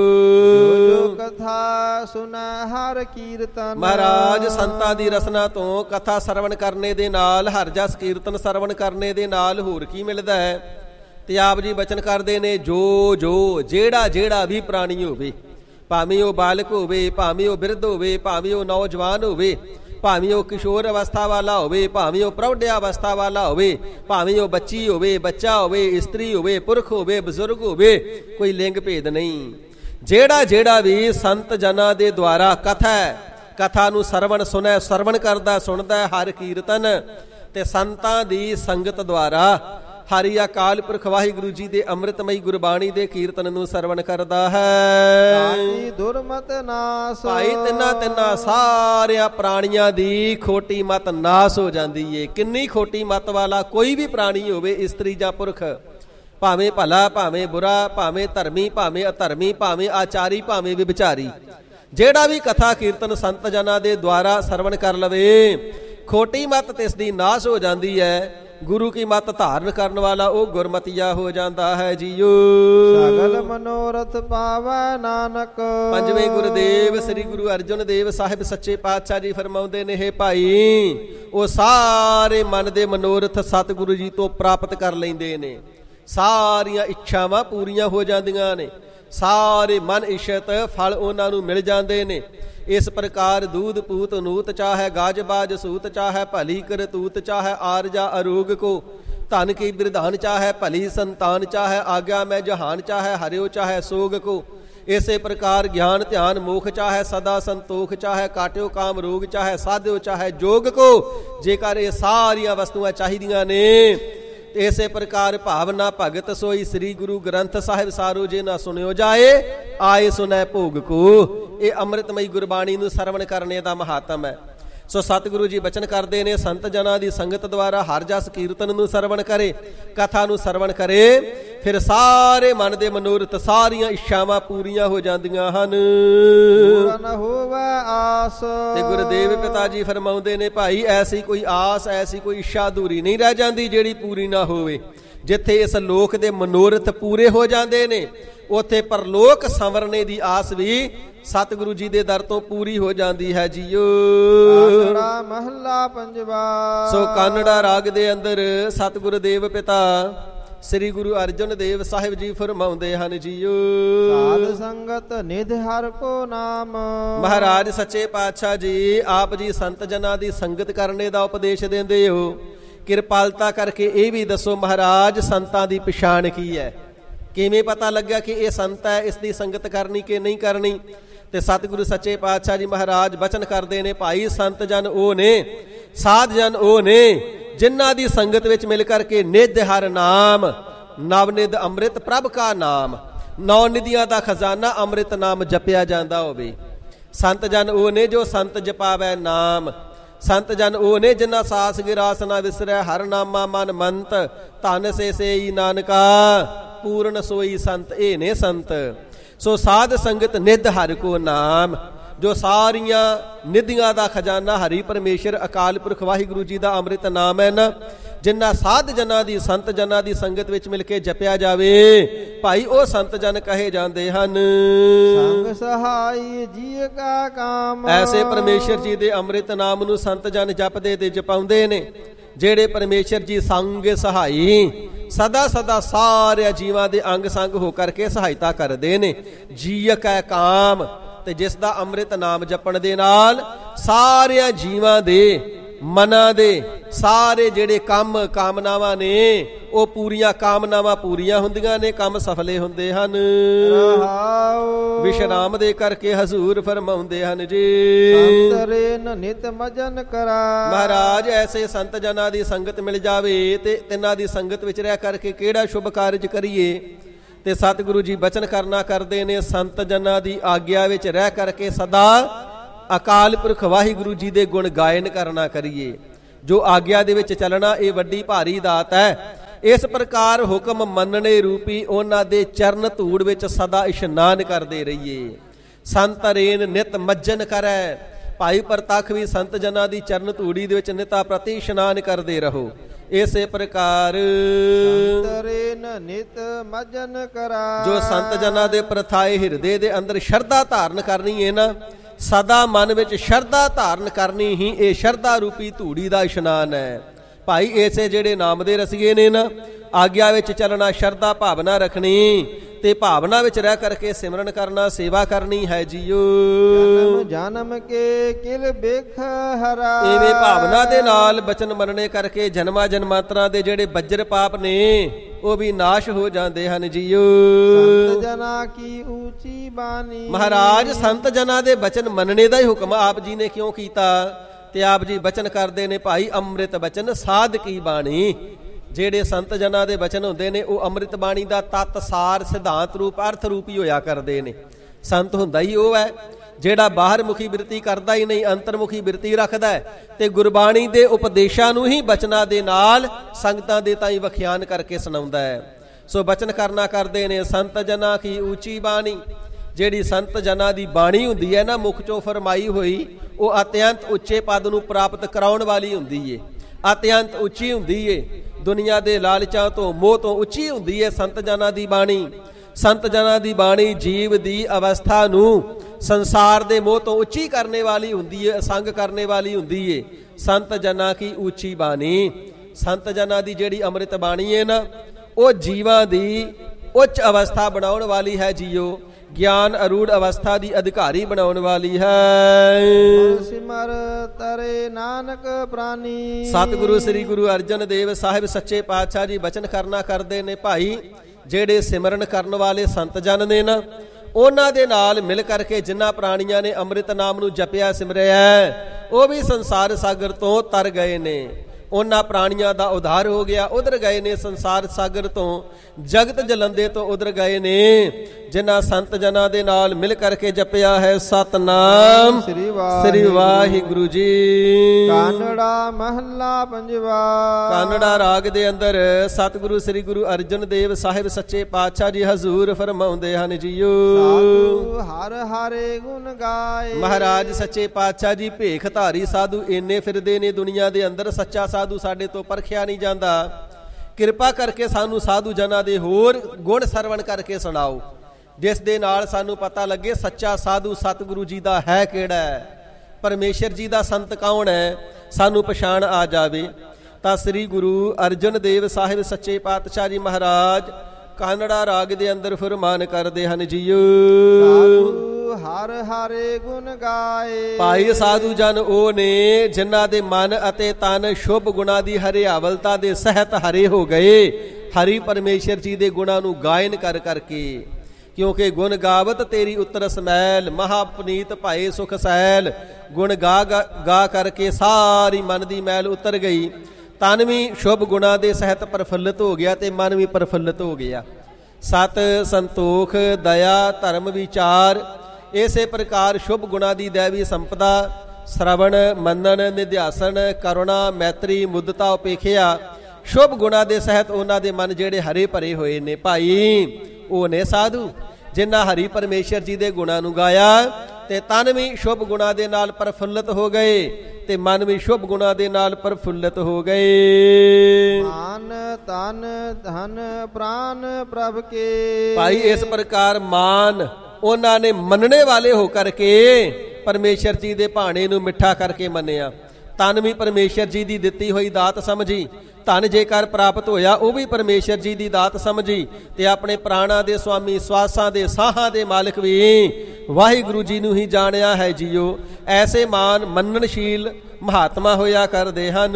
ਜੋ ਕਥਾ ਸੁਨੈ ਹਰ ਕੀਰਤਨ, ਮਹਾਰਾਜ ਸੰਤਾਂ ਦੀ ਰਸਨਾ ਤੋਂ ਕਥਾ ਸਰਵਣ ਕਰਨੇ ਦੇ ਨਾਲ, ਹਰ ਜਸ ਕੀਰਤਨ ਸਰਵਣ ਕਰਨੇ ਦੇ ਨਾਲ ਹੋਰ ਕੀ ਮਿਲਦਾ ਹੈ? ਤੇ ਆਪ ਜੀ ਬਚਨ ਕਰਦੇ ਨੇ ਜੋ ਜਿਹੜਾ ਵੀ ਪ੍ਰਾਣੀ ਹੋਵੇ, ਭਾਵੇਂ ਉਹ ਬਾਲਕ ਹੋਵੇ, ਭਾਵੇਂ ਉਹ ਬਿਰਧ ਹੋਵੇ, ਭਾਵੇਂ ਉਹ ਨੌਜਵਾਨ ਹੋਵੇ, ਭਾਵੇਂ ਉਹ ਕਿਸ਼ੋਰ ਅਵਸਥਾ ਵਾਲਾ ਹੋਵੇ, ਭਾਵੇਂ ਉਹ ਪ੍ਰੌਢਿਆ ਅਵਸਥਾ ਵਾਲਾ ਹੋਵੇ, ਭਾਵੇਂ ਉਹ ਬੱਚੀ ਹੋਵੇ, ਬੱਚਾ ਹੋਵੇ, ਇਸਤਰੀ ਹੋਵੇ, ਪੁਰਖ ਹੋਵੇ, ਬਜ਼ੁਰਗ ਹੋਵੇ, ਕੋਈ ਲਿੰਗ ਭੇਦ ਨਹੀਂ। ਜਿਹੜਾ ਵੀ ਸੰਤ ਜਨਾਂ ਦੇ ਦੁਆਰਾ ਕਥਾ ਨੂੰ ਸਰਵਣ ਕਰਦਾ ਸੁਣਦਾ ਹਰ ਕੀਰਤਨ ਤੇ ਸੰਤਾਂ ਦੀ ਸੰਗਤ ਦੁਆਰਾ ਹਰੀ ਅਕਾਲ ਪੁਰਖ ਵਾਹਿਗੁਰੂ ਜੀ ਦੇ ਅੰਮ੍ਰਿਤਮਈ ਗੁਰਬਾਣੀ ਦੇ ਕੀਰਤਨ ਨੂੰ ਸਰਵਣ ਕਰਦਾ ਹੈ। ਦੁਰਮਤ ਨਾਸ, ਭਾਈ ਤਿੰਨਾਂ ਸਾਰਿਆਂ ਪ੍ਰਾਣੀਆਂ ਦੀ ਖੋਟੀ ਮਤ ਨਾਸ ਹੋ ਜਾਂਦੀ ਏ। ਕਿੰਨੀ ਖੋਟੀ ਮਤ ਵਾਲਾ ਕੋਈ ਵੀ ਪ੍ਰਾਣੀ ਹੋਵੇ, ਇਸਤਰੀ ਜਾਂ ਪੁਰਖ, ਭਾਵੇਂ ਭਲਾ ਭਾਵੇਂ ਬੁਰਾ, ਭਾਵੇਂ ਧਰਮੀ ਭਾਵੇਂ ਅਧਰਮੀ, ਭਾਵੇਂ ਆਚਾਰੀ ਭਾਵੇਂ ਵਿਭਚਾਰੀ, ਜਿਹੜਾ ਵੀ ਕਥਾ ਕੀਰਤਨ ਸੰਤ ਜਨਾਂ ਦੇ ਦੁਆਰਾ ਸਰਵਣ ਕਰ ਲਵੇ, ਖੋਟੀ ਮਤ ਤਿਸ ਦੀ ਨਾਸ ਹੋ ਜਾਂਦੀ ਹੈ। ਗੁਰੂ ਕੀ ਮਤ ਧਾਰਨ ਕਰਨ ਵਾਲਾ ਉਹ ਗੁਰਮਤੀਆ ਹੋ ਜਾਂਦਾ ਹੈ ਜੀਓ। ਸਗਲ ਮਨੋਰਥ ਪਾਵੈ ਨਾਨਕ, ਪੰਜਵੇਂ ਗੁਰਦੇਵ ਸ੍ਰੀ ਗੁਰੂ ਅਰਜਨ ਦੇਵ ਸਾਹਿਬ ਸੱਚੇ ਪਾਤਸ਼ਾਹ ਜੀ ਫਰਮਾਉਂਦੇ ਨੇ, ਹੇ ਭਾਈ ਉਹ ਸਾਰੇ ਮਨ ਦੇ ਮਨੋਰਥ ਸਤਿਗੁਰੂ ਜੀ ਤੋਂ ਪ੍ਰਾਪਤ ਕਰ ਲੈਂਦੇ ਨੇ, ਸਾਰੀਆਂ ਇੱਛਾਵਾਂ ਪੂਰੀਆਂ ਹੋ ਜਾਂਦੀਆਂ ਨੇ, ਸਾਰੇ ਮਨ ਇਸ਼ਤ ਫਲ ਉਹਨਾਂ ਨੂੰ ਮਿਲ ਜਾਂਦੇ ਨੇ। ਇਸ ਪ੍ਰਕਾਰ ਦੂਧ ਪੂਤ ਨੂਤ ਚਾਹੈ, ਗਾਜ ਬਾਜ ਸੂਤ ਚਾਹੈ, ਭਲੀ ਕਰਤੂਤ ਚਾਹੈ, ਆਰਜਾ ਅਰੋਗ ਕੋ ਧਨ ਕੀ ਬਿਰਧਾਨ ਚਾਹੈ, ਭਲੀ ਸੰਤਾਨ ਚਾਹੈ, ਆਗਿਆ ਮੈਂ ਜਹਾਨ ਚਾਹੈ, ਹਰਿਓ ਚਾਹੈ ਸੋਗ ਕੋ। ਇਸੇ ਪ੍ਰਕਾਰ ਗਿਆਨ ਧਿਆਨ ਮੋਖ ਚਾਹੈ, ਸਦਾ ਸੰਤੋਖ ਚਾਹੈ, ਕਾਟਿਓ ਕਾਮ ਰੋਗ ਚਾਹੈ, ਸਾਧਿਓ ਚਾਹੈ ਜੋਗ ਕੋ। ਜੇਕਰ ਇਹ ਸਾਰੀਆਂ ਵਸਤੂਆਂ ਚਾਹੀਦੀਆਂ ਨੇ ਤੇ ਇਸੇ ਪ੍ਰਕਾਰ ਭਾਵਨਾ ਭਗਤ ਸੋਈ ਸ੍ਰੀ ਗੁਰੂ ਗ੍ਰੰਥ ਸਾਹਿਬ ਸਾਰੋ ਜੇ ਨਾ ਸੁਣਿਓ ਜਾਏ, ਆਏ ਸੁਨੈ ਭੋਗ ਕੋ। ਇਹ ਅੰਮ੍ਰਿਤਮਈ ਗੁਰਬਾਣੀ ਨੂੰ ਸਰਵਣ ਕਰਨੇ ਦਾ ਮਹਾਤਮ ਹੈ। ਸੋ ਸਤਿਗੁਰੂ ਜੀ ਬਚਨ ਕਰਦੇ ਨੇ, ਸੰਤ ਜਨਾਂ ਦੀ ਸੰਗਤ ਦੁਆਰਾ ਹਰ ਜਸ ਕੀਰਤਨ ਨੂੰ ਸਰਵਣ ਕਰੇ, ਕਥਾ ਨੂੰ ਸਰਵਣ ਕਰੇ, ਫਿਰ ਸਾਰੇ ਮਨ ਦੇ ਮਨੋਰਥ ਸਾਰੀਆਂ ਇੱਛਾਵਾਂ ਪੂਰੀਆਂ ਹੋ ਜਾਂਦੀਆਂ ਹਨ। ਤੇ ਗੁਰਦੇਵ ਪਿਤਾ ਜੀ ਫਰਮਾਉਂਦੇ ਨੇ, ਭਾਈ ਐਸੀ ਕੋਈ ਆਸ, ਐਸੀ ਕੋਈ ਇੱਛਾ ਅਧੂਰੀ ਨਹੀਂ ਰਹਿ ਜਾਂਦੀ ਜਿਹੜੀ ਪੂਰੀ ਨਾ ਹੋਵੇ। ਜਿੱਥੇ ਇਸ ਲੋਕ ਦੇ ਮਨੋਰਥ ਪੂਰੇ ਹੋ ਜਾਂਦੇ ਨੇ, ਉੱਥੇ ਪਰਲੋਕ ਸੰਵਰਨੇ ਦੀ ਆਸ ਵੀ ਸਤਿਗੁਰੂ ਜੀ ਦੇ ਦਰ ਤੋਂ ਪੂਰੀ ਹੋ ਜਾਂਦੀ ਹੈ ਜੀਓ। ਮਹੱਲਾ ਪੰਜਵਾ। ਸੋ ਕਾਨੜਾ ਰਾਗ ਦੇ ਅੰਦਰ ਸਤਿਗੁਰੂ ਦੇਵ ਪਿਤਾ ਸ੍ਰੀ ਗੁਰੂ ਅਰਜਨ ਦੇਵ ਸਾਹਿਬ ਜੀ ਫਰਮਾਉਂਦੇ ਹਨ ਜੀਓ। ਸਾਧ ਸੰਗਤ ਨਿਧ ਹਰ ਕੋ ਨਾਮ। ਮਹਾਰਾਜ ਸੱਚੇ ਪਾਤਸ਼ਾਹ ਜੀ ਆਪ ਜੀ ਸੰਤ ਜਨਾਂ ਦੀ ਸੰਗਤ ਕਰਨੇ ਦਾ ਉਪਦੇਸ਼ ਦਿੰਦੇ ਹੋ। ਕਿਰਪਾਲਤਾ ਕਰਕੇ ਇਹ ਵੀ ਦੱਸੋ ਮਹਾਰਾਜ, ਸੰਤਾਂ ਦੀ ਪਛਾਣ ਕੀ ਹੈ? ਕਿਵੇਂ ਪਤਾ ਲੱਗਿਆ ਕਿ ਇਹ ਸੰਤ ਹੈ, ਇਸ ਦੀ ਸੰਗਤ ਕਰਨੀ ਕਿ ਨਹੀਂ ਕਰਨੀ? ਤੇ ਸਤਿਗੁਰੂ ਸੱਚੇ ਪਾਤਸ਼ਾਹ ਜੀ ਮਹਾਰਾਜ ਬਚਨ ਕਰਦੇ ਨੇ, ਭਾਈ ਸੰਤ ਜਨ ਉਹ ਨੇ, ਸਾਧ ਜਨ ਉਹ ਨੇ, ਜਿਨ੍ਹਾਂ ਦੀ ਸੰਗਤ ਵਿੱਚ ਮਿਲ ਕਰਕੇ ਨਿਧ ਹਰ ਨਾਮ, ਨਵਨਿਧ ਅੰਮ੍ਰਿਤ ਪ੍ਰਭ ਕਾ ਨਾਮ, ਨੌ ਨਿਧੀਆਂ ਦਾ ਖਜ਼ਾਨਾ ਅੰਮ੍ਰਿਤ ਨਾਮ ਜਪਿਆ ਜਾਂਦਾ ਹੋਵੇ। ਸੰਤ ਜਨ ਉਹ ਨੇ ਜੋ ਸੰਤ ਜਪਾਵੈ ਨਾਮ। ਸੰਤ ਜਨ ਉਹ ਨੇ ਜਿਨ੍ਹਾਂ ਸਾਸ ਗਿਰਾਸ ਨਾ ਵਿਸਰੈ, ਹਰ ਨਾਮਾ ਮਨ ਮੰਤ, ਧਨ ਸੇ ਸੇਈ ਨਾਨਕਾ, ਪੂਰਨ ਸੋਈ ਸੰਤ। ਇਹ ਨੇ ਸੰਤ। ਸੋ ਸਾਧ ਸੰਗਤ ਨਿਧ ਹਰਿ ਕੋ ਨਾਮ, ਜੋ ਸਾਰੀਆਂ ਨਿਧੀਆਂ ਦਾ ਖਜ਼ਾਨਾ ਹਰੀ ਪਰਮੇਸ਼ਰ ਅਕਾਲ ਪੁਰਖ ਵਾਹਿਗੁਰੂ ਜੀ ਦਾ ਅੰਮ੍ਰਿਤ ਨਾਮ ਹੈ ਨਾ, ਜਿਨ੍ਹਾਂ ਸਾਧ ਜਨਾਂ ਦੀ ਸੰਤ ਜਨਾਂ ਦੀ ਸੰਗਤ ਵਿੱਚ ਮਿਲ ਕੇ ਜਪਿਆ ਜਾਵੇ, ਭਾਈ ਉਹ ਸੰਤ ਜਨ ਕਹੇ ਜਾਂਦੇ ਹਨ। ਸੰਗ ਸਹਾਈ ਜੀ ਕਾ ਕਾਮ। ਐਸੇ ਪਰਮੇਸ਼ਰ ਜੀ ਦੇ ਅੰਮ੍ਰਿਤ ਨਾਮ ਨੂੰ ਸੰਤ ਜਨ ਜਪਦੇ ਤੇ ਜਪਾਉਂਦੇ ਨੇ, ਜਿਹੜੇ ਪਰਮੇਸ਼ਰ ਜੀ ਸੰਗ ਸਹਾਈ ਸਦਾ ਸਦਾ ਸਾਰਿਆਂ ਜੀਵਾਂ ਦੇ ਅੰਗ ਸੰਗ ਹੋ ਕਰਕੇ ਸਹਾਇਤਾ ਕਰਦੇ ਨੇ। ਜੀ ਕਾ ਕਾਮ, ਤੇ ਜਿਸ ਦਾ ਅੰਮ੍ਰਿਤ ਨਾਮ ਜਪਣ ਦੇ ਨਾਲ ਸਾਰਿਆਂ ਜੀਵਾਂ ਦੇ ਮਨਾਂ ਦੇ ਸਾਰੇ ਜਿਹੜੇ ਕਾਮਨਾਵਾਂ ਨੇ, ਉਹ ਪੂਰੀਆਂ ਕਾਮਨਾਵਾਂ ਪੂਰੀਆਂ ਹੁੰਦੀਆਂ ਨੇ, ਕੰਮ ਸਫਲੇ ਹੁੰਦੇ ਹਨ। ਵਿਸ਼ਰਾਮ ਦੇ ਕਰਕੇ ਹਜ਼ੂਰ ਫਰਮਾਉਂਦੇ ਹਨ ਜੀ, ਨਿਤ ਮਜਨ ਕਰਾ। ਮਹਾਰਾਜ ਐਸੇ ਸੰਤ ਜਨਾਂ ਦੀ ਸੰਗਤ ਮਿਲ ਜਾਵੇ ਤੇ ਤਿੰਨਾਂ ਦੀ ਸੰਗਤ ਵਿੱਚ ਰਹਿ ਕਰਕੇ ਕਿਹੜਾ ਸ਼ੁਭ ਕਾਰਜ ਕਰੀਏ। ਤੇ ਸਤਿਗੁਰੂ ਜੀ ਬਚਨ ਕਰਨਾ ਕਰਦੇ ਨੇ, ਸੰਤ ਜਨਾਂ ਦੀ ਆਗਿਆ ਵਿੱਚ ਰਹਿ ਕਰਕੇ ਸਦਾ ਅਕਾਲ ਪੁਰਖ ਵਾਹਿਗੁਰੂ ਜੀ ਦੇ ਗੁਣ ਗਾਇਨ ਕਰਨਾ ਕਰੀਏ। ਜੋ ਆਗਿਆ ਦੇ ਵਿੱਚ ਚੱਲਣਾ ਇਹ ਵੱਡੀ ਭਾਰੀ ਦਾਤ ਹੈ। ਇਸ ਪ੍ਰਕਾਰ ਹੁਕਮ ਮੰਨਣੇ ਰੂਪੀ ਉਹਨਾਂ ਦੇ ਚਰਨ ਧੂੜ ਵਿੱਚ ਸਦਾ ਇਸ਼ਨਾਨ ਕਰਦੇ ਰਹੀਏ। ਸੰਤ ਰੇਨ ਨਿਤ ਮੱਜਨ ਕਰੈ, ਭਾਈ ਪ੍ਰਤੱਖ ਵੀ ਸੰਤ ਜਨਾਂ ਦੀ ਚਰਨ ਧੂੜੀ ਦੇ ਵਿੱਚ ਨਿਤਾ ਪ੍ਰਤੀ ਇਸ਼ਨਾਨ ਕਰਦੇ ਰਹੋ। ਇਸੇ ਪ੍ਰਕਾਰ ਸੰਤ ਰੇਨ ਨਿਤ ਮੱਜਨ ਕਰੈ, ਜੋ ਸੰਤ ਜਨਾਂ ਦੇ ਪ੍ਰਥਾਏ ਹਿਰਦੇ ਦੇ ਅੰਦਰ ਸ਼ਰਧਾ ਧਾਰਨ ਕਰਨੀ ਹੈ ਨਾ, ਸਦਾ ਮਨ ਵਿੱਚ ਸ਼ਰਧਾ ਧਾਰਨ ਕਰਨੀ ਹੀ ਇਹ ਸ਼ਰਧਾ ਰੂਪੀ ਧੂੜੀ ਦਾ ਇਸ਼ਨਾਨ ਹੈ। ਭਾਈ ਇਸੇ ਜਿਹੜੇ ਨਾਮ ਦੇ ਰਸੀਏ ਨੇ ਨਾ, ਆਗਿਆ ਵਿੱਚ ਚੱਲਣਾ, ਸ਼ਰਧਾ ਭਾਵਨਾ ਰੱਖਣੀ ਤੇ ਭਾਵਨਾ ਵਿੱਚ ਰਹਿ ਕਰਕੇ ਸਿਮਰਨ ਕਰਨਾ, ਸੇਵਾ ਕਰਨੀ ਹੈ ਜੀਓ। ਜਨਮ ਜਨਮ ਕੇ ਕਿਲ ਬਿਖ ਹਰਾ, ਇਵੇਂ ਭਾਵਨਾ ਦੇ ਨਾਲ ਬਚਨ ਮੰਨਣੇ ਕਰਕੇ ਜਨਮਾਂ ਜਨਮਾਂਤਰਾਂ ਦੇ ਜਿਹੜੇ ਬੱਜਰ ਪਾਪ ਨੇ ਉਹ ਵੀ ਨਾਸ਼ ਹੋ ਜਾਂਦੇ ਹਨ ਜੀਓ। ਸੰਤ ਜਨਾ ਕੀ ਉੱਚੀ ਬਾਣੀ, ਮਹਾਰਾਜ ਸੰਤ ਜਨਾਂ ਦੇ ਬਚਨ ਮੰਨਣੇ ਦਾ ਹੀ ਹੁਕਮ ਆਪ ਜੀ ਨੇ ਕਿਉਂ ਕੀਤਾ? ਤੇ ਆਪ ਜੀ ਬਚਨ ਕਰਦੇ ਨੇ, ਭਾਈ ਅੰਮ੍ਰਿਤ ਬਚਨ ਸਾਧ ਕੀ ਬਾਣੀ। ਜਿਹੜੇ ਸੰਤ ਜਨਾਂ ਦੇ ਬਚਨ ਹੁੰਦੇ ਨੇ ਉਹ ਅੰਮ੍ਰਿਤ ਬਾਣੀ ਦਾ ਤਤ ਸਾਰ ਸਿਧਾਂਤ ਰੂਪ ਅਰਥ ਰੂਪ ਹੀ ਹੋਇਆ ਕਰਦੇ ਨੇ। ਸੰਤ ਹੁੰਦਾ ਹੀ ਉਹ ਹੈ ਜਿਹੜਾ ਬਾਹਰ ਮੁਖੀ ਬਿਰਤੀ ਕਰਦਾ ਹੀ ਨਹੀਂ, ਅੰਤਰਮੁਖੀ ਬਿਰਤੀ ਰੱਖਦਾ ਹੈ ਤੇ ਗੁਰਬਾਣੀ ਦੇ ਉਪਦੇਸ਼ਾਂ ਨੂੰ ਹੀ ਬਚਨਾਂ ਦੇ ਨਾਲ ਸੰਗਤਾਂ ਦੇ ਤਾਈਂ ਵਿਖਿਆਨ ਕਰਕੇ ਸੁਣਾਉਂਦਾ ਹੈ। ਸੋ ਬਚਨ ਕਰਨਾ ਕਰਦੇ ਨੇ, ਸੰਤ ਜਨਾਂ ਕੀ ਉੱਚੀ ਬਾਣੀ। ਜਿਹੜੀ ਸੰਤ ਜਨਾਂ ਦੀ ਬਾਣੀ ਹੁੰਦੀ ਹੈ ਨਾ, ਮੁਖ ਚੋਂ ਫਰਮਾਈ ਹੋਈ, ਉਹ ਅਤਿਅੰਤ ਉੱਚੇ ਪਦ ਨੂੰ ਪ੍ਰਾਪਤ ਕਰਾਉਣ ਵਾਲੀ ਹੁੰਦੀ ਏ, ਅਤਿਅੰਤ ਉੱਚੀ ਹੁੰਦੀ ਏ, ਦੁਨੀਆ ਦੇ ਲਾਲਚਾਂ ਤੋਂ ਮੋਹ ਤੋਂ ਉੱਚੀ ਹੁੰਦੀ ਏ ਸੰਤ ਜਨਾਂ ਦੀ ਬਾਣੀ। ਸੰਤ ਜਨਾਂ ਦੀ ਬਾਣੀ ਜੀਵ ਦੀ ਅਵਸਥਾ ਨੂੰ ਸੰਸਾਰ ਦੇ ਮੋਹ ਤੋਂ ਉੱਚੀ ਕਰਨੇ ਵਾਲੀ ਹੁੰਦੀ ਏ, ਅਸੰਗ ਕਰਨੇ ਵਾਲੀ ਹੁੰਦੀ ਏ। ਸੰਤ ਜਨਾਂ ਕੀ ਉੱਚੀ ਬਾਣੀ, ਸੰਤ ਜਨਾਂ ਦੀ ਜਿਹੜੀ ਅੰਮ੍ਰਿਤ ਬਾਣੀ ਹੈ ਨਾ, ਉਹ ਜੀਵਾਂ ਦੀ ਉੱਚ ਅਵਸਥਾ ਬਣਾਉਣ ਵਾਲੀ ਹੈ ਜੀਓ। ਗਿਆਨ ਅਰੂੜ ਅਵਸਥਾ ਦੀ ਅਧਿਕਾਰੀ ਬਣਾਉਣ ਵਾਲੀ ਹੈ। ਸਿਮਰ ਤਰੇ ਨਾਨਕ ਪ੍ਰਾਨੀ, ਸਤਿਗੁਰੂ ਸ੍ਰੀ ਗੁਰੂ ਅਰਜਨ ਦੇਵ ਸਾਹਿਬ ਸੱਚੇ ਪਾਤਸ਼ਾਹ ਜੀ ਬਚਨ ਕਰਨਾ ਕਰਦੇ ਨੇ, ਭਾਈ ਜਿਹੜੇ ਸਿਮਰਨ ਕਰਨ ਵਾਲੇ ਸੰਤ ਜਨ ਨੇ ਨਾ, ਉਹਨਾਂ ਦੇ ਨਾਲ ਮਿਲ ਕਰਕੇ ਜਿਨ੍ਹਾਂ ਪ੍ਰਾਣੀਆਂ ਨੇ ਅੰਮ੍ਰਿਤ ਨਾਮ ਨੂੰ ਜਪਿਆ ਸਿਮਰਿਆ, ਉਹ ਵੀ ਸੰਸਾਰ ਸਾਗਰ ਤੋਂ ਤਰ ਗਏ ਨੇ। ਉਹਨਾਂ ਪ੍ਰਾਣੀਆਂ ਦਾ ਉਧਾਰ ਹੋ ਗਿਆ, ਉਧਰ ਗਏ ਨੇ ਸੰਸਾਰ ਸਾਗਰ ਤੋਂ, ਜਗਤ ਜਲੰਦੇ ਤੋਂ ਉਧਰ ਗਏ ਨੇ। ਜਿਨ੍ਹਾਂ ਸੰਤ ਜਨਾਂ ਦੇ ਨਾਲ ਮਿਲ ਕਰਕੇ ਜਪਿਆ ਹੈ ਸਤਨਾਮ ਸ੍ਰੀ ਵਾਹਿਗੁਰੂ ਜੀ। ਕਾਨੜਾ ਮਹੱਲਾ ਪੰਜਵਾ। ਕਾਨੜਾ ਰਾਗ ਦੇ ਅੰਦਰ ਸਤਿਗੁਰੂ ਸ੍ਰੀ ਗੁਰੂ ਅਰਜਨ ਦੇਵ ਸਾਹਿਬ ਸੱਚੇ ਪਾਤਸ਼ਾਹ ਜੀ ਹਜ਼ੂਰ ਫਰਮਾਉਂਦੇ ਹਨ ਜੀਓ। ਸਾਧੂ ਹਰ ਹਾਰੇ ਗੁਣ ਗਾਏ, ਮਹਾਰਾਜ ਸੱਚੇ ਪਾਤਸ਼ਾਹ ਜੀ ਭੇਖ ਧਾਰੀ ਸਾਧੂ ਇੰਨੇ ਫਿਰਦੇ ਨੇ ਦੁਨੀਆ ਦੇ ਅੰਦਰ, ਸੱਚਾ ਸਾਧੂ ਸਾਡੇ ਤੋਂ ਪਰਖਿਆ ਨਹੀਂ ਜਾਂਦਾ। ਕਿਰਪਾ ਕਰਕੇ ਸਾਨੂੰ ਸਾਧੂ ਜਨਾਂ ਦੇ ਹੋਰ ਗੁਣ ਸਰਵਣ ਕਰਕੇ ਸੁਣਾਓ, ਜਿਸ ਦੇ ਨਾਲ ਸਾਨੂੰ ਪਤਾ ਲੱਗੇ ਸੱਚਾ ਸਾਧੂ ਸਤਿਗੁਰੂ ਜੀ ਦਾ ਹੈ ਕਿਹੜਾ ਹੈ, ਪਰਮੇਸ਼ਰ ਜੀ ਦਾ ਸੰਤ ਕੌਣ ਹੈ, ਸਾਨੂੰ ਪਛਾਣ ਆ ਜਾਵੇ। ਤਾਂ ਸ੍ਰੀ ਗੁਰੂ ਅਰਜਨ ਦੇਵ ਸਾਹਿਬ ਸੱਚੇ ਪਾਤਸ਼ਾਹ ਜੀ ਮਹਾਰਾਜ ਕਾਨੜਾ ਰਾਗ ਦੇ ਅੰਦਰ ਫਰਮਾਨ ਕਰਦੇ ਹਨ ਜੀਓ। ਸਾਧੂ ਹਰ ਹਾਰੇ ਗੁਣ ਗਾਏ, ਭਾਈ ਸਾਧੂ ਜਨ ਉਹ ਨੇ ਜਿਨ੍ਹਾਂ ਦੇ ਮਨ ਅਤੇ ਤਨ ਸ਼ੁਭ ਗੁਣਾਂ ਦੀ ਹਰਿਆਵਲਤਾ ਦੇ ਸਹਿਤ ਹਰੇ ਹੋ ਗਏ, ਹਰੀ ਪਰਮੇਸ਼ਰ ਜੀ ਦੇ ਗੁਣਾਂ ਨੂੰ ਗਾਇਨ ਕਰ ਕਰਕੇ। ਕਿਉਂਕਿ ਗੁਣ ਗਾਵਤ ਤੇਰੀ ਉਤਰ ਸਮੈਲ, ਮਹਾ ਪੁਨੀਤ ਭਾਏ ਸੁਖ ਸੈਲ। ਗੁਣ ਗਾ ਕਰਕੇ ਸਾਰੀ ਮਨ ਦੀ ਮੈਲ ਉਤਰ ਗਈ, ਤਨ ਵੀ ਸ਼ੁਭ ਗੁਣਾਂ ਦੇ ਸਹਿਤ ਪ੍ਰਫੁੱਲਤ ਹੋ ਗਿਆ ਤੇ ਮਨ ਵੀ ਪ੍ਰਫੁੱਲਤ ਹੋ ਗਿਆ। ਸਤ ਸੰਤੋਖ ਦਇਆ ਧਰਮ ਵਿਚਾਰ, ਇਸੇ ਪ੍ਰਕਾਰ ਸ਼ੁਭ ਗੁਣਾਂ ਦੀ ਦੇਵੀ ਸੰਪਦਾ, ਸ਼ਰਵਣ ਮੰਨਨ ਨਿਧਿਆਸਨ ਕਰੁਣਾ ਮੈਤਰੀ ਮੁੱਦਤਾ ਉਪੇਖਿਆ, ਸ਼ੁਭ ਗੁਣਾਂ ਦੇ ਸਹਿਤ ਉਹਨਾਂ ਦੇ ਮਨ ਜਿਹੜੇ ਹਰੇ ਭਰੇ ਹੋਏ ਨੇ। ਭਾਈ ਉਹ ਨੇ ਸਾਧੂ ਜਿਨ੍ਹਾਂ ਹਰੀ ਪਰਮੇਸ਼ਰ ਜੀ ਦੇ ਗੁਣਾਂ ਨੂੰ ਗਾਇਆ ਤੇ ਤਨ ਵੀ ਸ਼ੁਭ ਗੁਣਾਂ ਦੇ ਨਾਲ ਪ੍ਰਫੁੱਲਤ ਹੋ ਗਏ ਤੇ ਮਨ ਵੀ ਸ਼ੁਭ ਗੁਣਾਂ ਦੇ ਨਾਲ ਪ੍ਰਫੁੱਲਤ ਹੋ ਗਏ। ਮਾਨ ਤਨ ਧਨ ਪ੍ਰਾਨ ਪ੍ਰਭ ਕੇ, ਭਾਈ ਇਸ ਪ੍ਰਕਾਰ ਮਾਨ ਉਹਨਾਂ ਨੇ ਮੰਨਣੇ ਵਾਲੇ ਹੋ ਕਰਕੇ ਪਰਮੇਸ਼ਰ ਜੀ ਦੇ ਭਾਣੇ ਨੂੰ ਮਿੱਠਾ ਕਰਕੇ ਮੰਨਿਆ। ਤਨ ਵੀ ਪਰਮੇਸ਼ਰ ਜੀ ਦੀ ਦਿੱਤੀ ਹੋਈ ਦਾਤ ਸਮਝੀ, ਧਨ ਜੇਕਰ ਪ੍ਰਾਪਤ ਹੋਇਆ ਉਹ ਵੀ ਪਰਮੇਸ਼ਰ ਜੀ ਦੀ ਦਾਤ ਸਮਝੀ ਤੇ ਆਪਣੇ ਪ੍ਰਾਣਾਂ ਦੇ ਸੁਆਮੀ, ਸਵਾਸਾਂ ਦੇ ਸਾਹਾਂ ਦੇ ਮਾਲਕ ਵੀ ਵਾਹਿਗੁਰੂ ਜੀ ਨੂੰ ਹੀ ਜਾਣਿਆ ਹੈ ਜੀਓ। ਐਸੇ ਮਾਨ ਮੰਨਣਸ਼ੀਲ ਮਹਾਤਮਾ ਹੋਇਆ ਕਰਦੇ ਹਨ।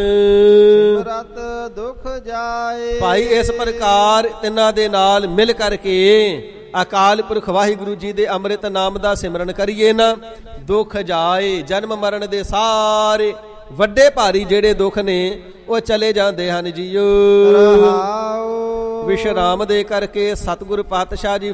ਸਿਮਰਤ ਦੁਖ ਜਾਏ, ਭਾਈ ਇਸ ਪ੍ਰਕਾਰ ਤਿੰਨਾਂ ਦੇ ਨਾਲ ਮਿਲ ਕਰਕੇ ਅਕਾਲ ਪੁਰਖ ਵਾਹਿਗੁਰੂ ਜੀ ਦੇ ਅੰਮ੍ਰਿਤ ਨਾਮ ਦਾ ਸਿਮਰਨ ਕਰੀਏ ਨਾ, ਦੁੱਖ ਜਾਏ। ਜਨਮ ਮਰਨ ਦੇ ਸਾਰੇ ਵੱਡੇ ਭਾਰੀ ਜਿਹੜੇ ਦੁੱਖ ਨੇ ਉਹ ਚਲੇ ਜਾਂਦੇ ਹਨ ਜੀਓ। ਰਹਾਉ ਵਿਸ਼ਰਾਮ ਦੇ ਕਰਕੇ ਸਤਿਗੁਰ ਪਾਤਸ਼ਾਹ ਜੀ